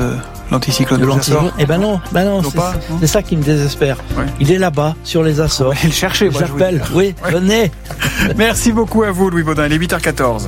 l'anticyclone de l'Açores. Eh ben non, c'est ça qui me désespère. Ouais. Il est là-bas, sur les Açores. Il le chercher, j'appelle. Oui, venez. Merci beaucoup à vous, Louis Baudin. Il est 8h14.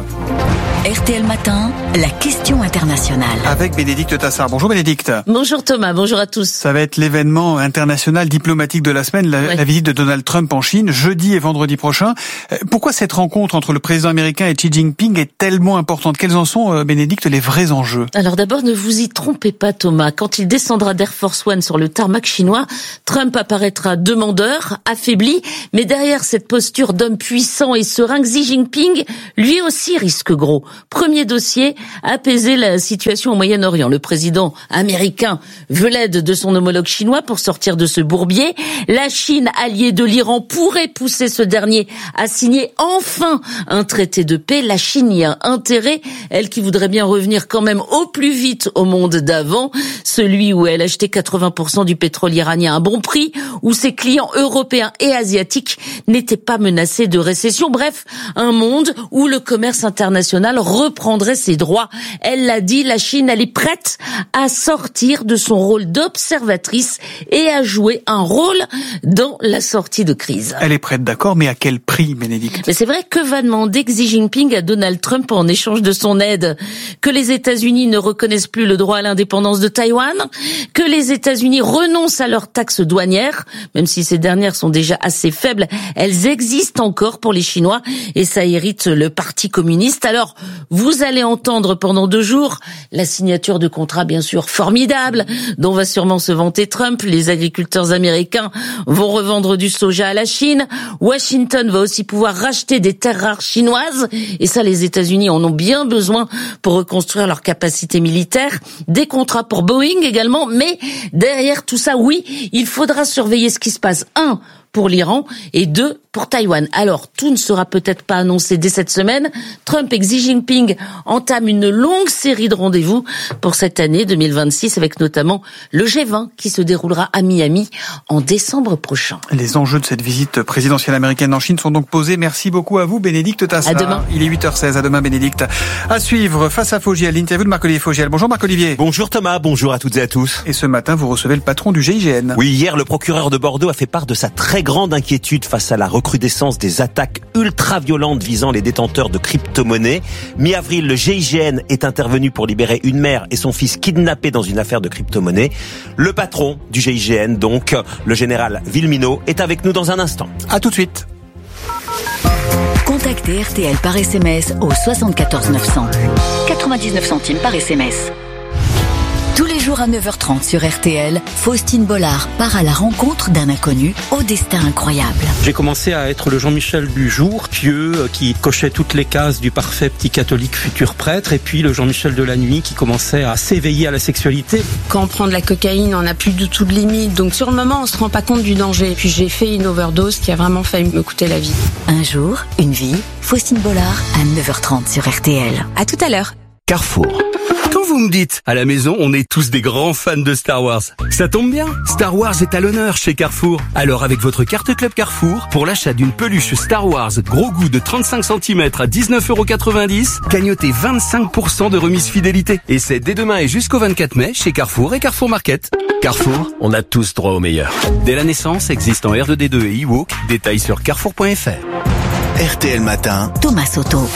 RTL Matin, la question internationale. Avec Bénédicte Tassard. Bonjour Bénédicte. Bonjour Thomas, bonjour à tous. Ça va être l'événement international diplomatique de la semaine, la visite de Donald Trump en Chine, jeudi et vendredi prochain. Pourquoi cette rencontre entre le président américain et Xi Jinping est tellement importante? Quels en sont, Bénédicte, les vrais enjeux? Alors d'abord, ne vous y trompez pas Thomas. Quand il descendra d'Air Force One sur le tarmac chinois, Trump apparaîtra demandeur, affaibli, mais derrière cette posture d'homme puissant et serein, Xi Jinping, lui aussi risque gros. Premier dossier, apaiser la situation au Moyen-Orient. Le président américain veut l'aide de son homologue chinois pour sortir de ce bourbier. La Chine, alliée de l'Iran, pourrait pousser ce dernier à signer enfin un traité de paix. La Chine y a intérêt, elle qui voudrait bien revenir quand même au plus vite au monde d'avant, celui où elle achetait 80% du pétrole iranien à bon prix, où ses clients européens et asiatiques n'étaient pas menacés de récession. Bref, un monde où le commerce international reprendrait ses droits. Elle l'a dit, la Chine, elle est prête à sortir de son rôle d'observatrice et à jouer un rôle dans la sortie de crise. Elle est prête, d'accord, mais à quel prix, Bénédicte? Mais c'est vrai, que va demander Xi Jinping à Donald Trump en échange de son aide? Que les États-Unis ne reconnaissent plus le droit à l'indépendance de Taïwan? Que les États-Unis renoncent à leurs taxes douanières? Même si ces dernières sont déjà assez faibles, elles existent encore pour les Chinois et ça irrite le Parti communiste. Alors, vous allez entendre pendant 2 jours la signature de contrats bien sûr formidables dont va sûrement se vanter Trump. Les agriculteurs américains vont revendre du soja à la Chine. Washington va aussi pouvoir racheter des terres rares chinoises et ça les États-Unis en ont bien besoin pour reconstruire leur capacité militaire. Des contrats pour Boeing également, mais derrière tout ça, oui, il faudra surveiller ce qui se passe. 1, pour l'Iran et 2, pour Taïwan. Alors, tout ne sera peut-être pas annoncé dès cette semaine. Trump et Xi Jinping entament une longue série de rendez-vous pour cette année 2026 avec notamment le G20 qui se déroulera à Miami en décembre prochain. Les enjeux de cette visite présidentielle américaine en Chine sont donc posés. Merci beaucoup à vous, Bénédicte Tassard. À demain. Il est 8h16. À demain, Bénédicte. À suivre, face à Fogiel, l'interview de Marc-Olivier Fogiel. Bonjour Marc-Olivier. Bonjour Thomas, bonjour à toutes et à tous. Et ce matin, vous recevez le patron du GIGN. Oui, hier, le procureur de Bordeaux a fait part de sa très grande inquiétude face à la recrudescence des attaques ultra-violentes visant les détenteurs de crypto-monnaies. Mi-avril, le GIGN est intervenu pour libérer une mère et son fils kidnappés dans une affaire de crypto-monnaies. Le patron du GIGN, donc, le général Villeminot, est avec nous dans un instant. À tout de suite. Contactez RTL par SMS au 74 900. 99 centimes par SMS. Tous les jours à 9h30 sur RTL, Faustine Bollard part à la rencontre d'un inconnu au destin incroyable. J'ai commencé à être le Jean-Michel du jour, pieux, qui cochait toutes les cases du parfait petit catholique futur prêtre, et puis le Jean-Michel de la nuit qui commençait à s'éveiller à la sexualité. Quand on prend de la cocaïne, on n'a plus du tout de limite, donc sur le moment on se rend pas compte du danger. Puis j'ai fait une overdose qui a vraiment failli me coûter la vie. Un jour, une vie, Faustine Bollard à 9h30 sur RTL. À tout à l'heure. Carrefour. Quand vous me dites, à la maison, on est tous des grands fans de Star Wars. Ça tombe bien, Star Wars est à l'honneur chez Carrefour. Alors avec votre carte Club Carrefour, pour l'achat d'une peluche Star Wars gros goût de 35 cm à 19,90 €, cagnotez 25% de remise fidélité. Et c'est dès demain et jusqu'au 24 mai chez Carrefour et Carrefour Market. Carrefour, on a tous droit au meilleur. Dès la naissance, existe en R2D2 et e-walk. Détails sur carrefour.fr. RTL Matin. Thomas Soto.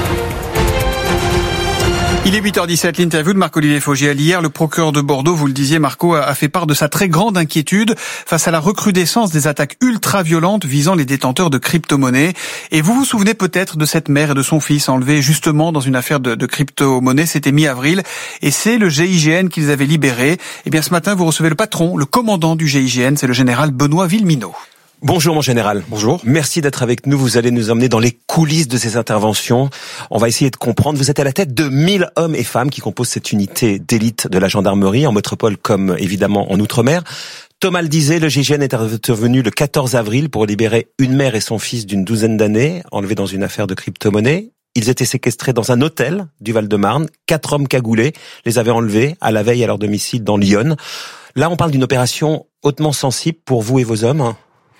Il est 8h17, l'interview de Marc-Olivier Fogiel. Hier, le procureur de Bordeaux, vous le disiez Marco, a fait part de sa très grande inquiétude face à la recrudescence des attaques ultra-violentes visant les détenteurs de crypto-monnaies. Et vous vous souvenez peut-être de cette mère et de son fils enlevés justement dans une affaire de crypto-monnaies. C'était mi-avril et c'est le GIGN qui les avait libérés. Et bien ce matin, vous recevez le patron, le commandant du GIGN, c'est le général Benoît Villeminot. Bonjour mon général. Bonjour. Merci d'être avec nous. Vous allez nous emmener dans les coulisses de ces interventions. On va essayer de comprendre. Vous êtes à la tête de 1000 hommes et femmes qui composent cette unité d'élite de la gendarmerie en métropole comme évidemment en Outre-mer. Thomas le disait, le GIGN est intervenu le 14 avril pour libérer une mère et son fils d'une douzaine d'années, enlevés dans une affaire de crypto-monnaie. Ils étaient séquestrés dans un hôtel du Val-de-Marne. 4 hommes cagoulés les avaient enlevés à la veille à leur domicile dans l'Yonne. Là, on parle d'une opération hautement sensible pour vous et vos hommes.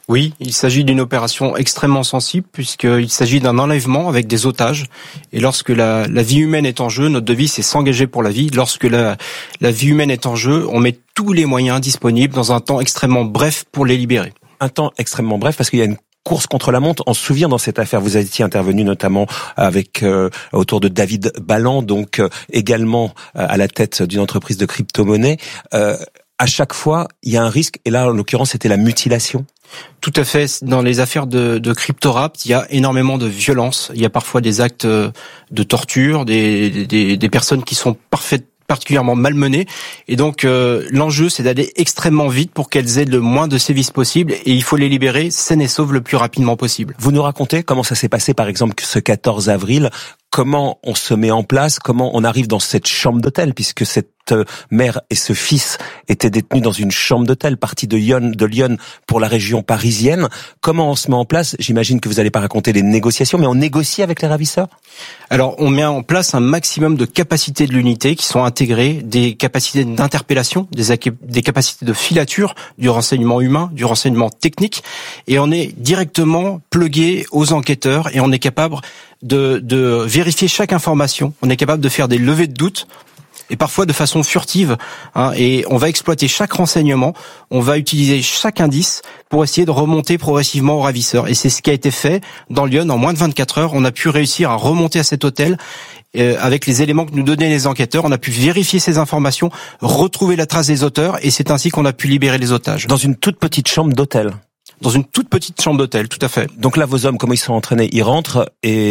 Oui, il s'agit d'une opération extrêmement sensible puisqu'il s'agit d'un enlèvement avec des otages. Et lorsque la vie humaine est en jeu, notre devise c'est s'engager pour la vie. Lorsque la vie humaine est en jeu, on met tous les moyens disponibles dans un temps extrêmement bref pour les libérer. Un temps extrêmement bref parce qu'il y a une course contre la montre. On se souvient dans cette affaire, vous étiez intervenu notamment avec autour de David Balland, donc également à la tête d'une entreprise de crypto-monnaie. À chaque fois, il y a un risque, et là, en l'occurrence, c'était la mutilation. Tout à fait. Dans les affaires de crypto-rapt, il y a énormément de violence. Il y a parfois des actes de torture, des personnes qui sont particulièrement malmenées. Et donc, l'enjeu, c'est d'aller extrêmement vite pour qu'elles aient le moins de sévices possible. Et il faut les libérer saines et sauves le plus rapidement possible. Vous nous racontez comment ça s'est passé, par exemple, ce 14 avril. Comment on se met en place, comment on arrive dans cette chambre d'hôtel, puisque cette mère et ce fils étaient détenus dans une chambre d'hôtel, partie de Lyon pour la région parisienne. Comment on se met en place? J'imagine que vous n'allez pas raconter les négociations, mais on négocie avec les ravisseurs? Alors, on met en place un maximum de capacités de l'unité qui sont intégrées, des capacités d'interpellation, des capacités de filature, du renseignement humain, du renseignement technique, et on est directement plugué aux enquêteurs et on est capable de vérifier chaque information. On est capable de faire des levées de doute et parfois de façon furtive, et on va exploiter chaque renseignement, on va utiliser chaque indice pour essayer de remonter progressivement au ravisseur. Et c'est ce qui a été fait dans Lyon en moins de 24 heures. On a pu réussir à remonter à cet hôtel avec les éléments que nous donnaient les enquêteurs. On a pu vérifier ces informations, retrouver la trace des auteurs, et c'est ainsi qu'on a pu libérer les otages. Dans une toute petite chambre d'hôtel? Dans une toute petite chambre d'hôtel, tout à fait. Donc là, vos hommes, comment ils sont entraînés? Ils rentrent et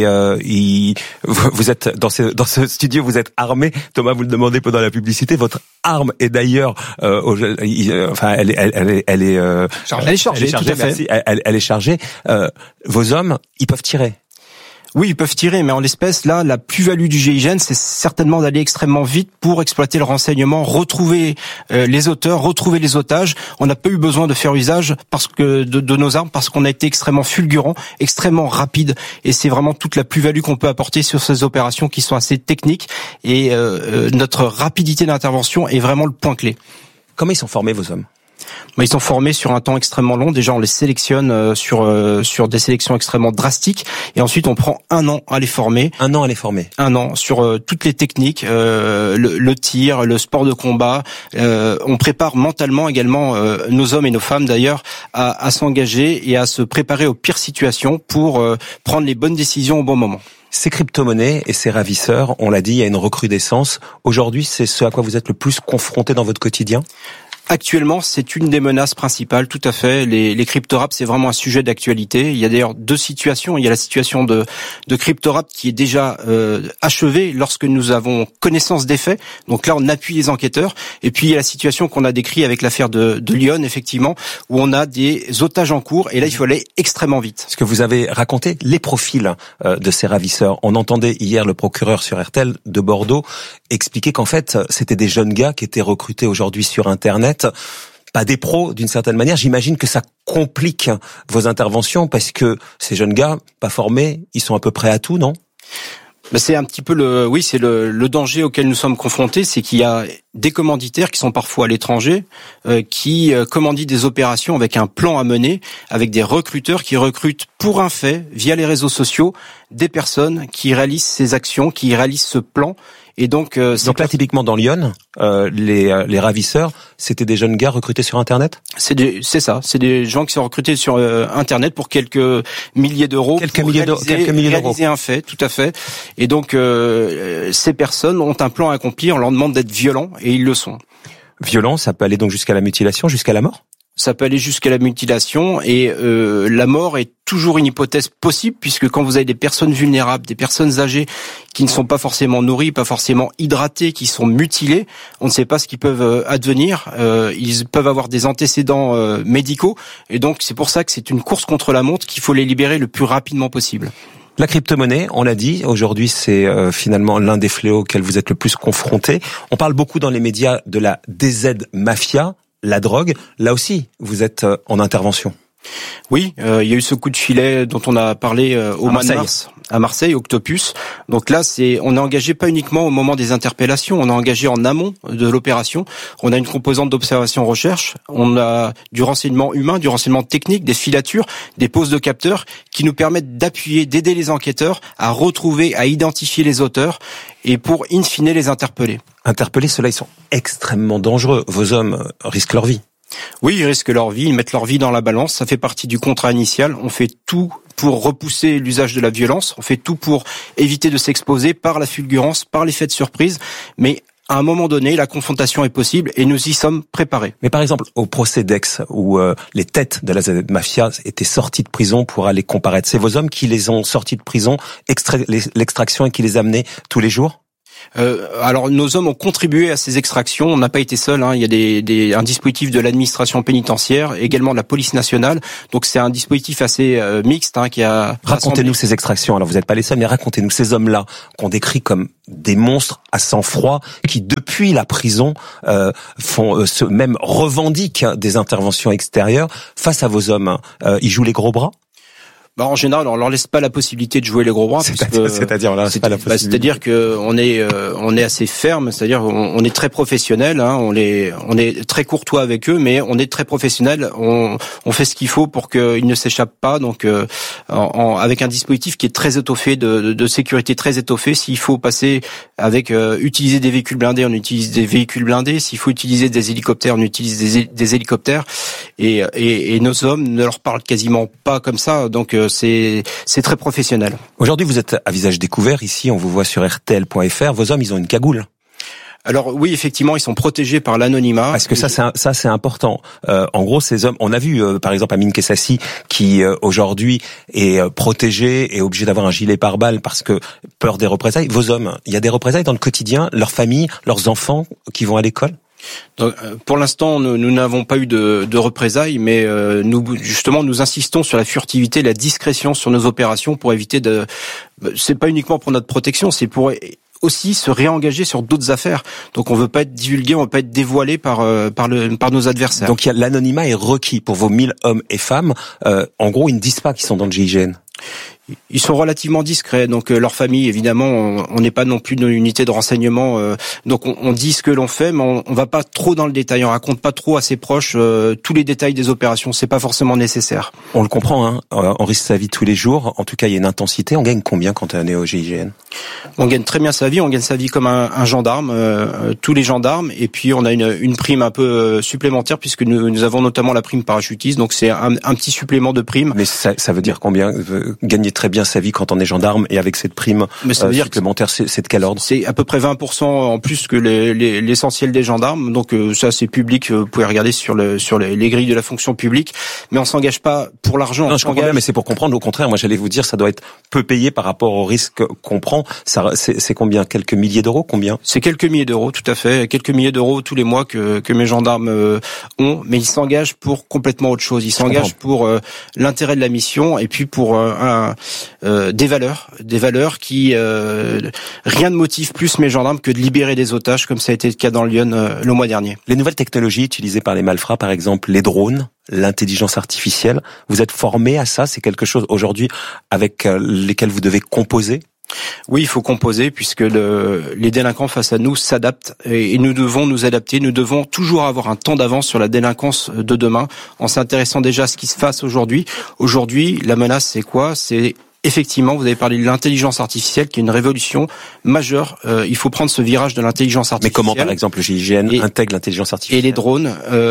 vous êtes dans ce studio, vous êtes armés. Thomas, vous le demandez pendant la publicité. Votre arme est d'ailleurs, elle est chargée. Tout à fait. Merci. Elle est chargée. Vos hommes, ils peuvent tirer. Oui, ils peuvent tirer, mais en l'espèce, là, la plus-value du GIGN, c'est certainement d'aller extrêmement vite pour exploiter le renseignement, retrouver les auteurs, retrouver les otages. On n'a pas eu besoin de faire usage de nos armes parce qu'on a été extrêmement fulgurant, extrêmement rapide, et c'est vraiment toute la plus-value qu'on peut apporter sur ces opérations qui sont assez techniques, et notre rapidité d'intervention est vraiment le point clé. Comment ils sont formés, vos hommes? Ils sont formés sur un temps extrêmement long. Déjà, on les sélectionne sur des sélections extrêmement drastiques. Et ensuite, on prend 1 an à les former. 1 an à les former. 1 an sur toutes les techniques, le tir, le sport de combat. On prépare mentalement également nos hommes et nos femmes d'ailleurs à s'engager et à se préparer aux pires situations pour prendre les bonnes décisions au bon moment. Ces crypto-monnaies et ces ravisseurs, on l'a dit, il y a une recrudescence. Aujourd'hui, c'est ce à quoi vous êtes le plus confronté dans votre quotidien? Actuellement, c'est une des menaces principales, tout à fait. Les crypto-rapt, c'est vraiment un sujet d'actualité. Il y a d'ailleurs 2 situations. Il y a la situation de crypto-rapt qui est déjà achevée lorsque nous avons connaissance des faits. Donc là, on appuie les enquêteurs. Et puis, il y a la situation qu'on a décrite avec l'affaire de Lyon, effectivement, où on a des otages en cours. Et là, il faut aller extrêmement vite. Ce que vous avez raconté, les profils de ces ravisseurs. On entendait hier le procureur sur RTL de Bordeaux expliquer qu'en fait, c'était des jeunes gars qui étaient recrutés aujourd'hui sur Internet. Pas des pros d'une certaine manière. J'imagine que ça complique vos interventions parce que ces jeunes gars, pas formés, ils sont à peu près à tout, non? C'est un petit peu le danger auquel nous sommes confrontés, c'est qu'il y a des commanditaires qui sont parfois à l'étranger, qui commanditent des opérations avec un plan à mener, avec des recruteurs qui recrutent pour un fait, via les réseaux sociaux, des personnes qui réalisent ces actions, qui réalisent ce plan. Et donc là, typiquement dans Lyon, les ravisseurs, c'était des jeunes gars recrutés sur Internet? C'est ça, c'est des gens qui sont recrutés sur Internet pour quelques milliers d'euros, réaliser un fait, tout à fait. Et donc ces personnes ont un plan à accomplir, on leur demande d'être violents, et ils le sont. Violents, ça peut aller donc jusqu'à la mutilation, jusqu'à la mort? Ça peut aller jusqu'à la mutilation, et la mort est toujours une hypothèse possible, puisque quand vous avez des personnes vulnérables, des personnes âgées qui ne sont pas forcément nourries, pas forcément hydratées, qui sont mutilées, on ne sait pas ce qu'ils peuvent advenir. Ils peuvent avoir des antécédents médicaux, et donc c'est pour ça que c'est une course contre la montre, qu'il faut les libérer le plus rapidement possible. La crypto-monnaie, on l'a dit, aujourd'hui c'est finalement l'un des fléaux auxquels vous êtes le plus confrontés. On parle beaucoup dans les médias de la DZ Mafia, la drogue. Là aussi, vous êtes en intervention. Oui, il y a eu ce coup de filet dont on a parlé au mois de mars à Marseille, Octopus. Donc là, on est engagé pas uniquement au moment des interpellations, on est engagé en amont de l'opération. On a une composante d'observation-recherche, on a du renseignement humain, du renseignement technique, des filatures, des poses de capteurs qui nous permettent d'appuyer, d'aider les enquêteurs à retrouver, à identifier les auteurs et pour, in fine, les interpeller. Interpeller, ceux-là, ils sont extrêmement dangereux. Vos hommes risquent leur vie. Oui, ils risquent leur vie, ils mettent leur vie dans la balance, ça fait partie du contrat initial, on fait tout pour repousser l'usage de la violence, on fait tout pour éviter de s'exposer par la fulgurance, par l'effet de surprise, mais à un moment donné, la confrontation est possible et nous y sommes préparés. Mais par exemple, au procès d'Aix, où les têtes de la mafia étaient sorties de prison pour aller comparaître, c'est vos hommes qui les ont sortis de prison, l'extraction et qui les amenaient tous les jours ? Alors nos hommes ont contribué à ces extractions. On n'a pas été seuls. Il y a un dispositif de l'administration pénitentiaire, également de la police nationale. Donc c'est un dispositif assez mixte qui a. Racontez-nous ces extractions. Alors vous n'êtes pas les seuls, mais racontez-nous ces hommes-là qu'on décrit comme des monstres à sang-froid qui, depuis la prison, même revendiquent des interventions extérieures face à vos hommes. Ils jouent les gros bras. En général, on leur laisse pas la possibilité de jouer les gros bras. C'est-à-dire, on leur laisse pas la possibilité. C'est-à-dire que on est assez ferme. C'est-à-dire, on est très professionnel. On est très courtois avec eux, mais on est très professionnel. On fait ce qu'il faut pour qu'ils ne s'échappent pas. Donc, avec un dispositif qui est très étoffé, de sécurité très étoffé. S'il faut passer avec utiliser des véhicules blindés, on utilise des véhicules blindés. S'il faut utiliser des hélicoptères, on utilise des hélicoptères. Et nos hommes ne leur parlent quasiment pas comme ça. Donc c'est très professionnel. Aujourd'hui, vous êtes à visage découvert. Ici, on vous voit sur RTL.fr. Vos hommes, ils ont une cagoule. Alors oui, effectivement, ils sont protégés par l'anonymat. Parce que ça c'est important. En gros, ces hommes, on a vu par exemple Amine Kessassi qui aujourd'hui est protégé et obligé d'avoir un gilet pare-balles parce que peur des représailles. Vos hommes, il y a des représailles dans le quotidien, leurs familles, leurs enfants qui vont à l'école? Donc, pour l'instant, nous n'avons pas eu de représailles, mais nous insistons sur la furtivité, la discrétion sur nos opérations pour éviter c'est pas uniquement pour notre protection, c'est pour aussi se réengager sur d'autres affaires. Donc on veut pas être divulgué, on veut pas être dévoilé par nos adversaires. Donc l'anonymat est requis pour vos 1000 hommes et femmes. En gros, ils ne disent pas qu'ils sont dans le GIGN. Ils sont relativement discrets, donc leur famille, évidemment, on n'est pas non plus dans une unité de renseignement, donc on dit ce que l'on fait, mais on va pas trop dans le détail, on raconte pas trop à ses proches tous les détails des opérations, c'est pas forcément nécessaire. On le comprend, on risque sa vie tous les jours, en tout cas il y a une intensité. On gagne combien quand on est au GIGN? On gagne très bien sa vie, on gagne sa vie comme un gendarme, tous les gendarmes, et puis on a une prime un peu supplémentaire, puisque nous avons notamment la prime parachutiste, donc c'est un petit supplément de prime. Mais ça veut dire combien? Gagner très bien sa vie quand on est gendarme et avec cette prime supplémentaire, c'est de quel ordre? C'est à peu près 20% en plus que l'essentiel des gendarmes. Donc ça c'est public, vous pouvez regarder sur les grilles de la fonction publique, mais on s'engage pas pour l'argent. Non, je comprends bien, mais c'est pour comprendre. Au contraire, moi j'allais vous dire, ça doit être peu payé par rapport au risque qu'on prend. C'est combien? Quelques milliers d'euros? Combien? C'est quelques milliers d'euros, tout à fait. Quelques milliers d'euros tous les mois que mes gendarmes ont, mais ils s'engagent pour complètement autre chose. Ils s'engagent pour l'intérêt de la mission et puis pour des valeurs qui rien ne motive plus mes gendarmes que de libérer des otages, comme ça a été le cas dans Lyon le mois dernier. Les nouvelles technologies utilisées par les malfrats, par exemple les drones, l'intelligence artificielle, vous êtes formés à ça? C'est quelque chose aujourd'hui avec lesquels vous devez composer? Oui, il faut composer puisque les délinquants face à nous s'adaptent et nous devons nous adapter. Nous devons toujours avoir un temps d'avance sur la délinquance de demain en s'intéressant déjà à ce qui se passe aujourd'hui. Aujourd'hui, la menace, c'est quoi? C'est effectivement, vous avez parlé de l'intelligence artificielle qui est une révolution majeure. Il faut prendre ce virage de l'intelligence artificielle. Mais comment, par exemple, le GIGN intègre l'intelligence artificielle? Et les drones,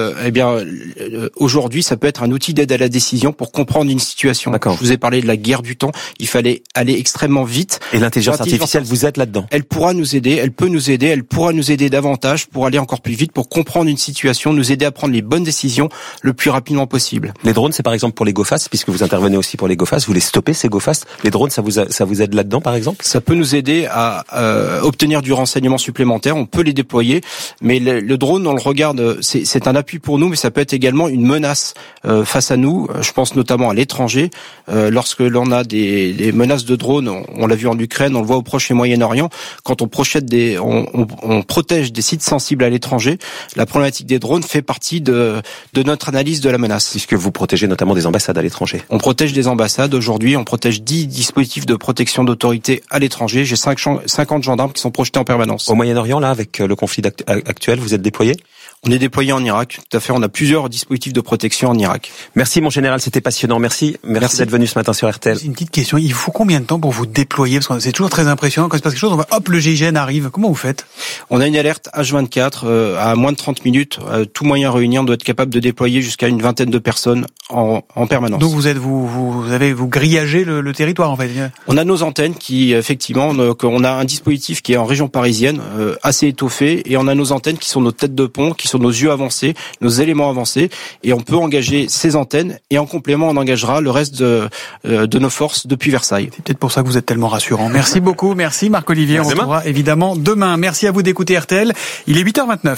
aujourd'hui, ça peut être un outil d'aide à la décision pour comprendre une situation. D'accord. Je vous ai parlé de la guerre du temps. Il fallait aller extrêmement vite. Et l'intelligence artificielle, vous êtes là-dedans? Elle pourra nous aider, elle peut nous aider, elle pourra nous aider davantage pour aller encore plus vite, pour comprendre une situation, nous aider à prendre les bonnes décisions le plus rapidement possible. Les drones, c'est par exemple pour les GoFast, puisque vous intervenez aussi pour les GoFast. Vous les stoppez, ces GoFast? France. Les drones, ça vous aide là-dedans, par exemple? Ça peut nous aider à obtenir du renseignement supplémentaire. On peut les déployer, mais le drone, on le regarde, c'est un appui pour nous, mais ça peut être également une menace face à nous. Je pense notamment à l'étranger. Lorsque l'on a des menaces de drones, on l'a vu en Ukraine, on le voit au Proche et Moyen-Orient. Quand on on protège des sites sensibles à l'étranger, la problématique des drones fait partie de notre analyse de la menace. Puisque vous protégez notamment des ambassades à l'étranger. On protège des ambassades. Aujourd'hui, on protège 10 dispositifs de protection d'autorité à l'étranger. J'ai 50 gendarmes qui sont projetés en permanence. Au Moyen-Orient, là, avec le conflit actuel, vous êtes déployés? On est déployé en Irak, tout à fait. On a plusieurs dispositifs de protection en Irak. Merci mon général, c'était passionnant. Merci d'être venu ce matin sur RTL. C'est une petite question. Il faut combien de temps pour vous déployer? Parce que c'est toujours très impressionnant quand il se passe quelque chose. Hop, le GIGN arrive. Comment vous faites? On a une alerte H24 à moins de 30 minutes. Tout moyen réuni, on doit être capable de déployer jusqu'à une vingtaine de personnes en permanence. Donc vous grillagez le territoire en fait. On a nos antennes qui effectivement, on a un dispositif qui est en région parisienne assez étoffé, et on a nos antennes qui sont nos têtes de pont, qui sont nos yeux avancés, nos éléments avancés, et on peut engager ces antennes, et en complément on engagera le reste de nos forces depuis Versailles. C'est peut-être pour ça que vous êtes tellement rassurant. Merci beaucoup, merci Marc-Olivier. On retrouvera évidemment demain. Merci à vous d'écouter RTL. Il est 8h29.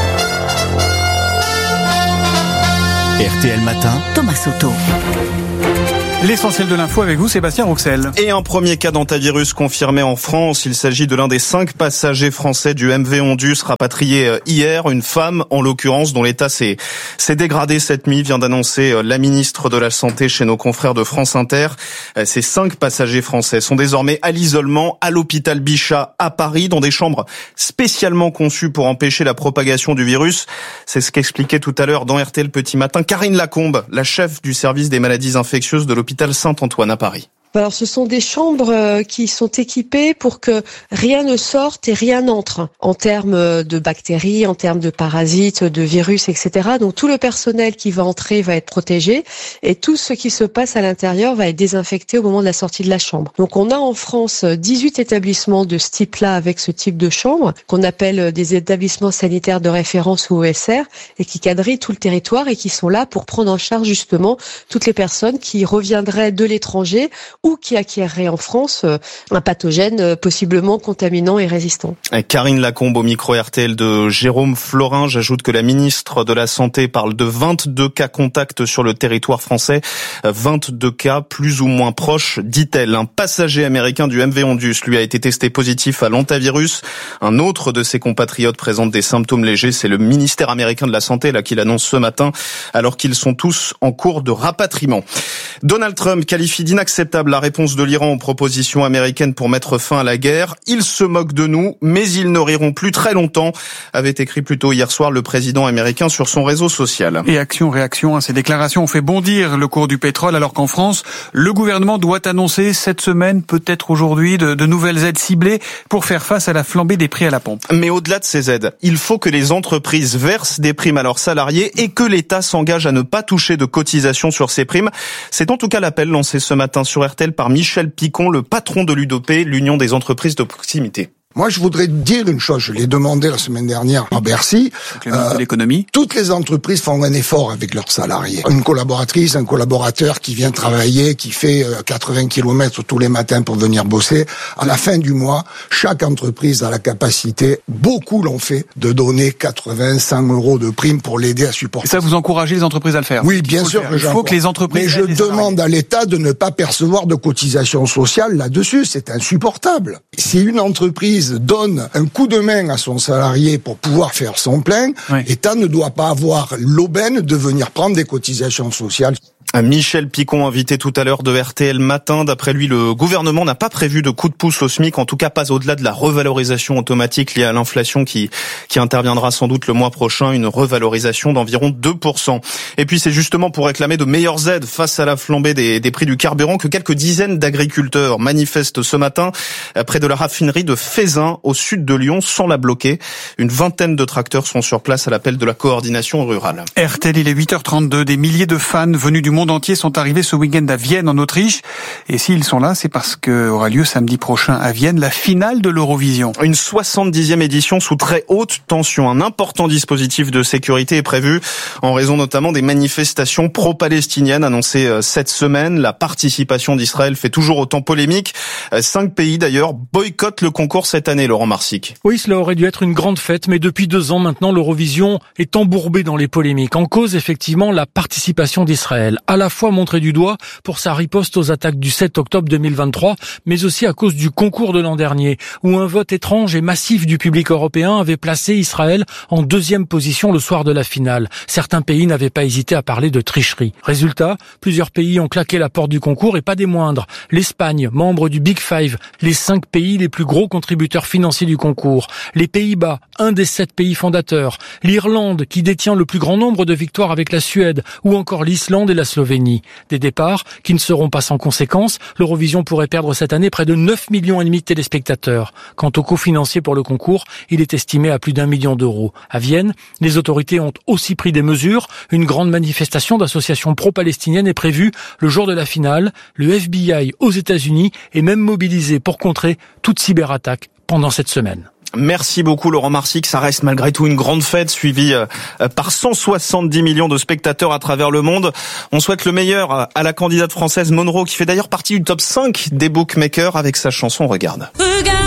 RTL Matin, Thomas Soto. L'essentiel de l'info avec vous, Sébastien Rouxel. Et un premier cas d'antivirus confirmé en France. Il s'agit de l'un des 5 passagers français du MV Ondus rapatrié hier. Une femme, en l'occurrence, dont l'état s'est dégradé cette nuit, vient d'annoncer la ministre de la Santé chez nos confrères de France Inter. Ces 5 passagers français sont désormais à l'isolement à l'hôpital Bichat à Paris, dans des chambres spécialement conçues pour empêcher la propagation du virus. C'est ce qu'expliquait tout à l'heure dans RTL Petit Matin Karine Lacombe, la chef du service des maladies infectieuses de l'hôpital Saint-Antoine à Paris. Alors, ce sont des chambres qui sont équipées pour que rien ne sorte et rien n'entre en termes de bactéries, en termes de parasites, de virus, etc. Donc, tout le personnel qui va entrer va être protégé et tout ce qui se passe à l'intérieur va être désinfecté au moment de la sortie de la chambre. Donc, on a en France 18 établissements de ce type-là avec ce type de chambre qu'on appelle des établissements sanitaires de référence ou ESR et qui quadrillent tout le territoire et qui sont là pour prendre en charge justement toutes les personnes qui reviendraient de l'étranger ou qui acquerrait en France un pathogène possiblement contaminant et résistant. Karine Lacombe au micro RTL de Jérôme Florin. J'ajoute que la ministre de la Santé parle de 22 cas contacts sur le territoire français. 22 cas plus ou moins proches, dit-elle. Un passager américain du MV Ondus lui a été testé positif à l'antivirus. Un autre de ses compatriotes présente des symptômes légers. C'est le ministère américain de la Santé là qui l'annonce ce matin, alors qu'ils sont tous en cours de rapatriement. Donald Trump qualifie d'inacceptable la réponse de l'Iran aux propositions américaines pour mettre fin à la guerre. Ils se moquent de nous, mais ils ne riront plus très longtemps, avait écrit plus tôt hier soir le président américain sur son réseau social. Et action-réaction, ces déclarations ont fait bondir le cours du pétrole, alors qu'en France, le gouvernement doit annoncer cette semaine, peut-être aujourd'hui, de nouvelles aides ciblées pour faire face à la flambée des prix à la pompe. Mais au-delà de ces aides, il faut que les entreprises versent des primes à leurs salariés et que l'État s'engage à ne pas toucher de cotisations sur ces primes. C'est en tout cas l'appel lancé ce matin sur RTL par Michel Picon, le patron de l'UDOP, l'Union des entreprises de proximité. Moi, je voudrais dire une chose. Je l'ai demandé la semaine dernière à Bercy. L'économie. Toutes les entreprises font un effort avec leurs salariés. Une collaboratrice, un collaborateur qui vient travailler, qui fait 80 km tous les matins pour venir bosser. À la fin du mois, chaque entreprise a la capacité, beaucoup l'ont fait, de donner 80, 100 € de prime pour l'aider à supporter. Et ça, vous encouragez les entreprises à le faire? Oui, bien sûr. Il faut que les entreprises... Mais je demande à l'État de ne pas percevoir de cotisations sociales là-dessus. C'est insupportable. Si une entreprise donne un coup de main à son salarié pour pouvoir faire son plein, l'État ne doit pas avoir l'aubaine de venir prendre des cotisations sociales. Michel Picon, invité tout à l'heure de RTL Matin. D'après lui, le gouvernement n'a pas prévu de coup de pouce au SMIC, en tout cas pas au-delà de la revalorisation automatique liée à l'inflation qui interviendra sans doute le mois prochain, une revalorisation d'environ 2%. Et puis c'est justement pour réclamer de meilleures aides face à la flambée des prix du carburant que quelques dizaines d'agriculteurs manifestent ce matin près de la raffinerie de Fézin au sud de Lyon sans la bloquer. Une vingtaine de tracteurs sont sur place à l'appel de la coordination rurale. RTL, il est 8h32, des milliers de fans venus du monde monde entier sont arrivés ce week-end à Vienne, en Autriche. Et s'ils sont là, c'est parce que aura lieu samedi prochain à Vienne la finale de l'Eurovision. Une 70e édition sous très haute tension. Un important dispositif de sécurité est prévu en raison notamment des manifestations pro-palestiniennes annoncées cette semaine. La participation d'Israël fait toujours autant polémique. 5 pays d'ailleurs boycottent le concours cette année, Laurent Marsic. Oui, cela aurait dû être une grande fête, mais depuis 2 ans maintenant, l'Eurovision est embourbée dans les polémiques. En cause, effectivement, la participation d'Israël, à la fois montrée du doigt pour sa riposte aux attaques du 7 octobre 2023, mais aussi à cause du concours de l'an dernier, où un vote étrange et massif du public européen avait placé Israël en 2e position le soir de la finale. Certains pays n'avaient pas hésité à parler de tricherie. Résultat, plusieurs pays ont claqué la porte du concours et pas des moindres. L'Espagne, membre du Big Five, les 5 pays les plus gros contributeurs financiers du concours. Les Pays-Bas, un des 7 pays fondateurs. L'Irlande, qui détient le plus grand nombre de victoires avec la Suède, ou encore l'Islande et la Slovénie. Des départs qui ne seront pas sans conséquences. L'Eurovision pourrait perdre cette année près de 9,5 millions de téléspectateurs. Quant au coût financier pour le concours, il est estimé à plus d'1 million d'euros. À Vienne, les autorités ont aussi pris des mesures. Une grande manifestation d'associations pro-palestiniennes est prévue le jour de la finale. Le FBI aux États-Unis est même mobilisé pour contrer toute cyberattaque pendant cette semaine. Merci beaucoup Laurent Marsic, ça reste malgré tout une grande fête suivie par 170 millions de spectateurs à travers le monde. On souhaite le meilleur à la candidate française Monroe qui fait d'ailleurs partie du top 5 des bookmakers avec sa chanson Regarde.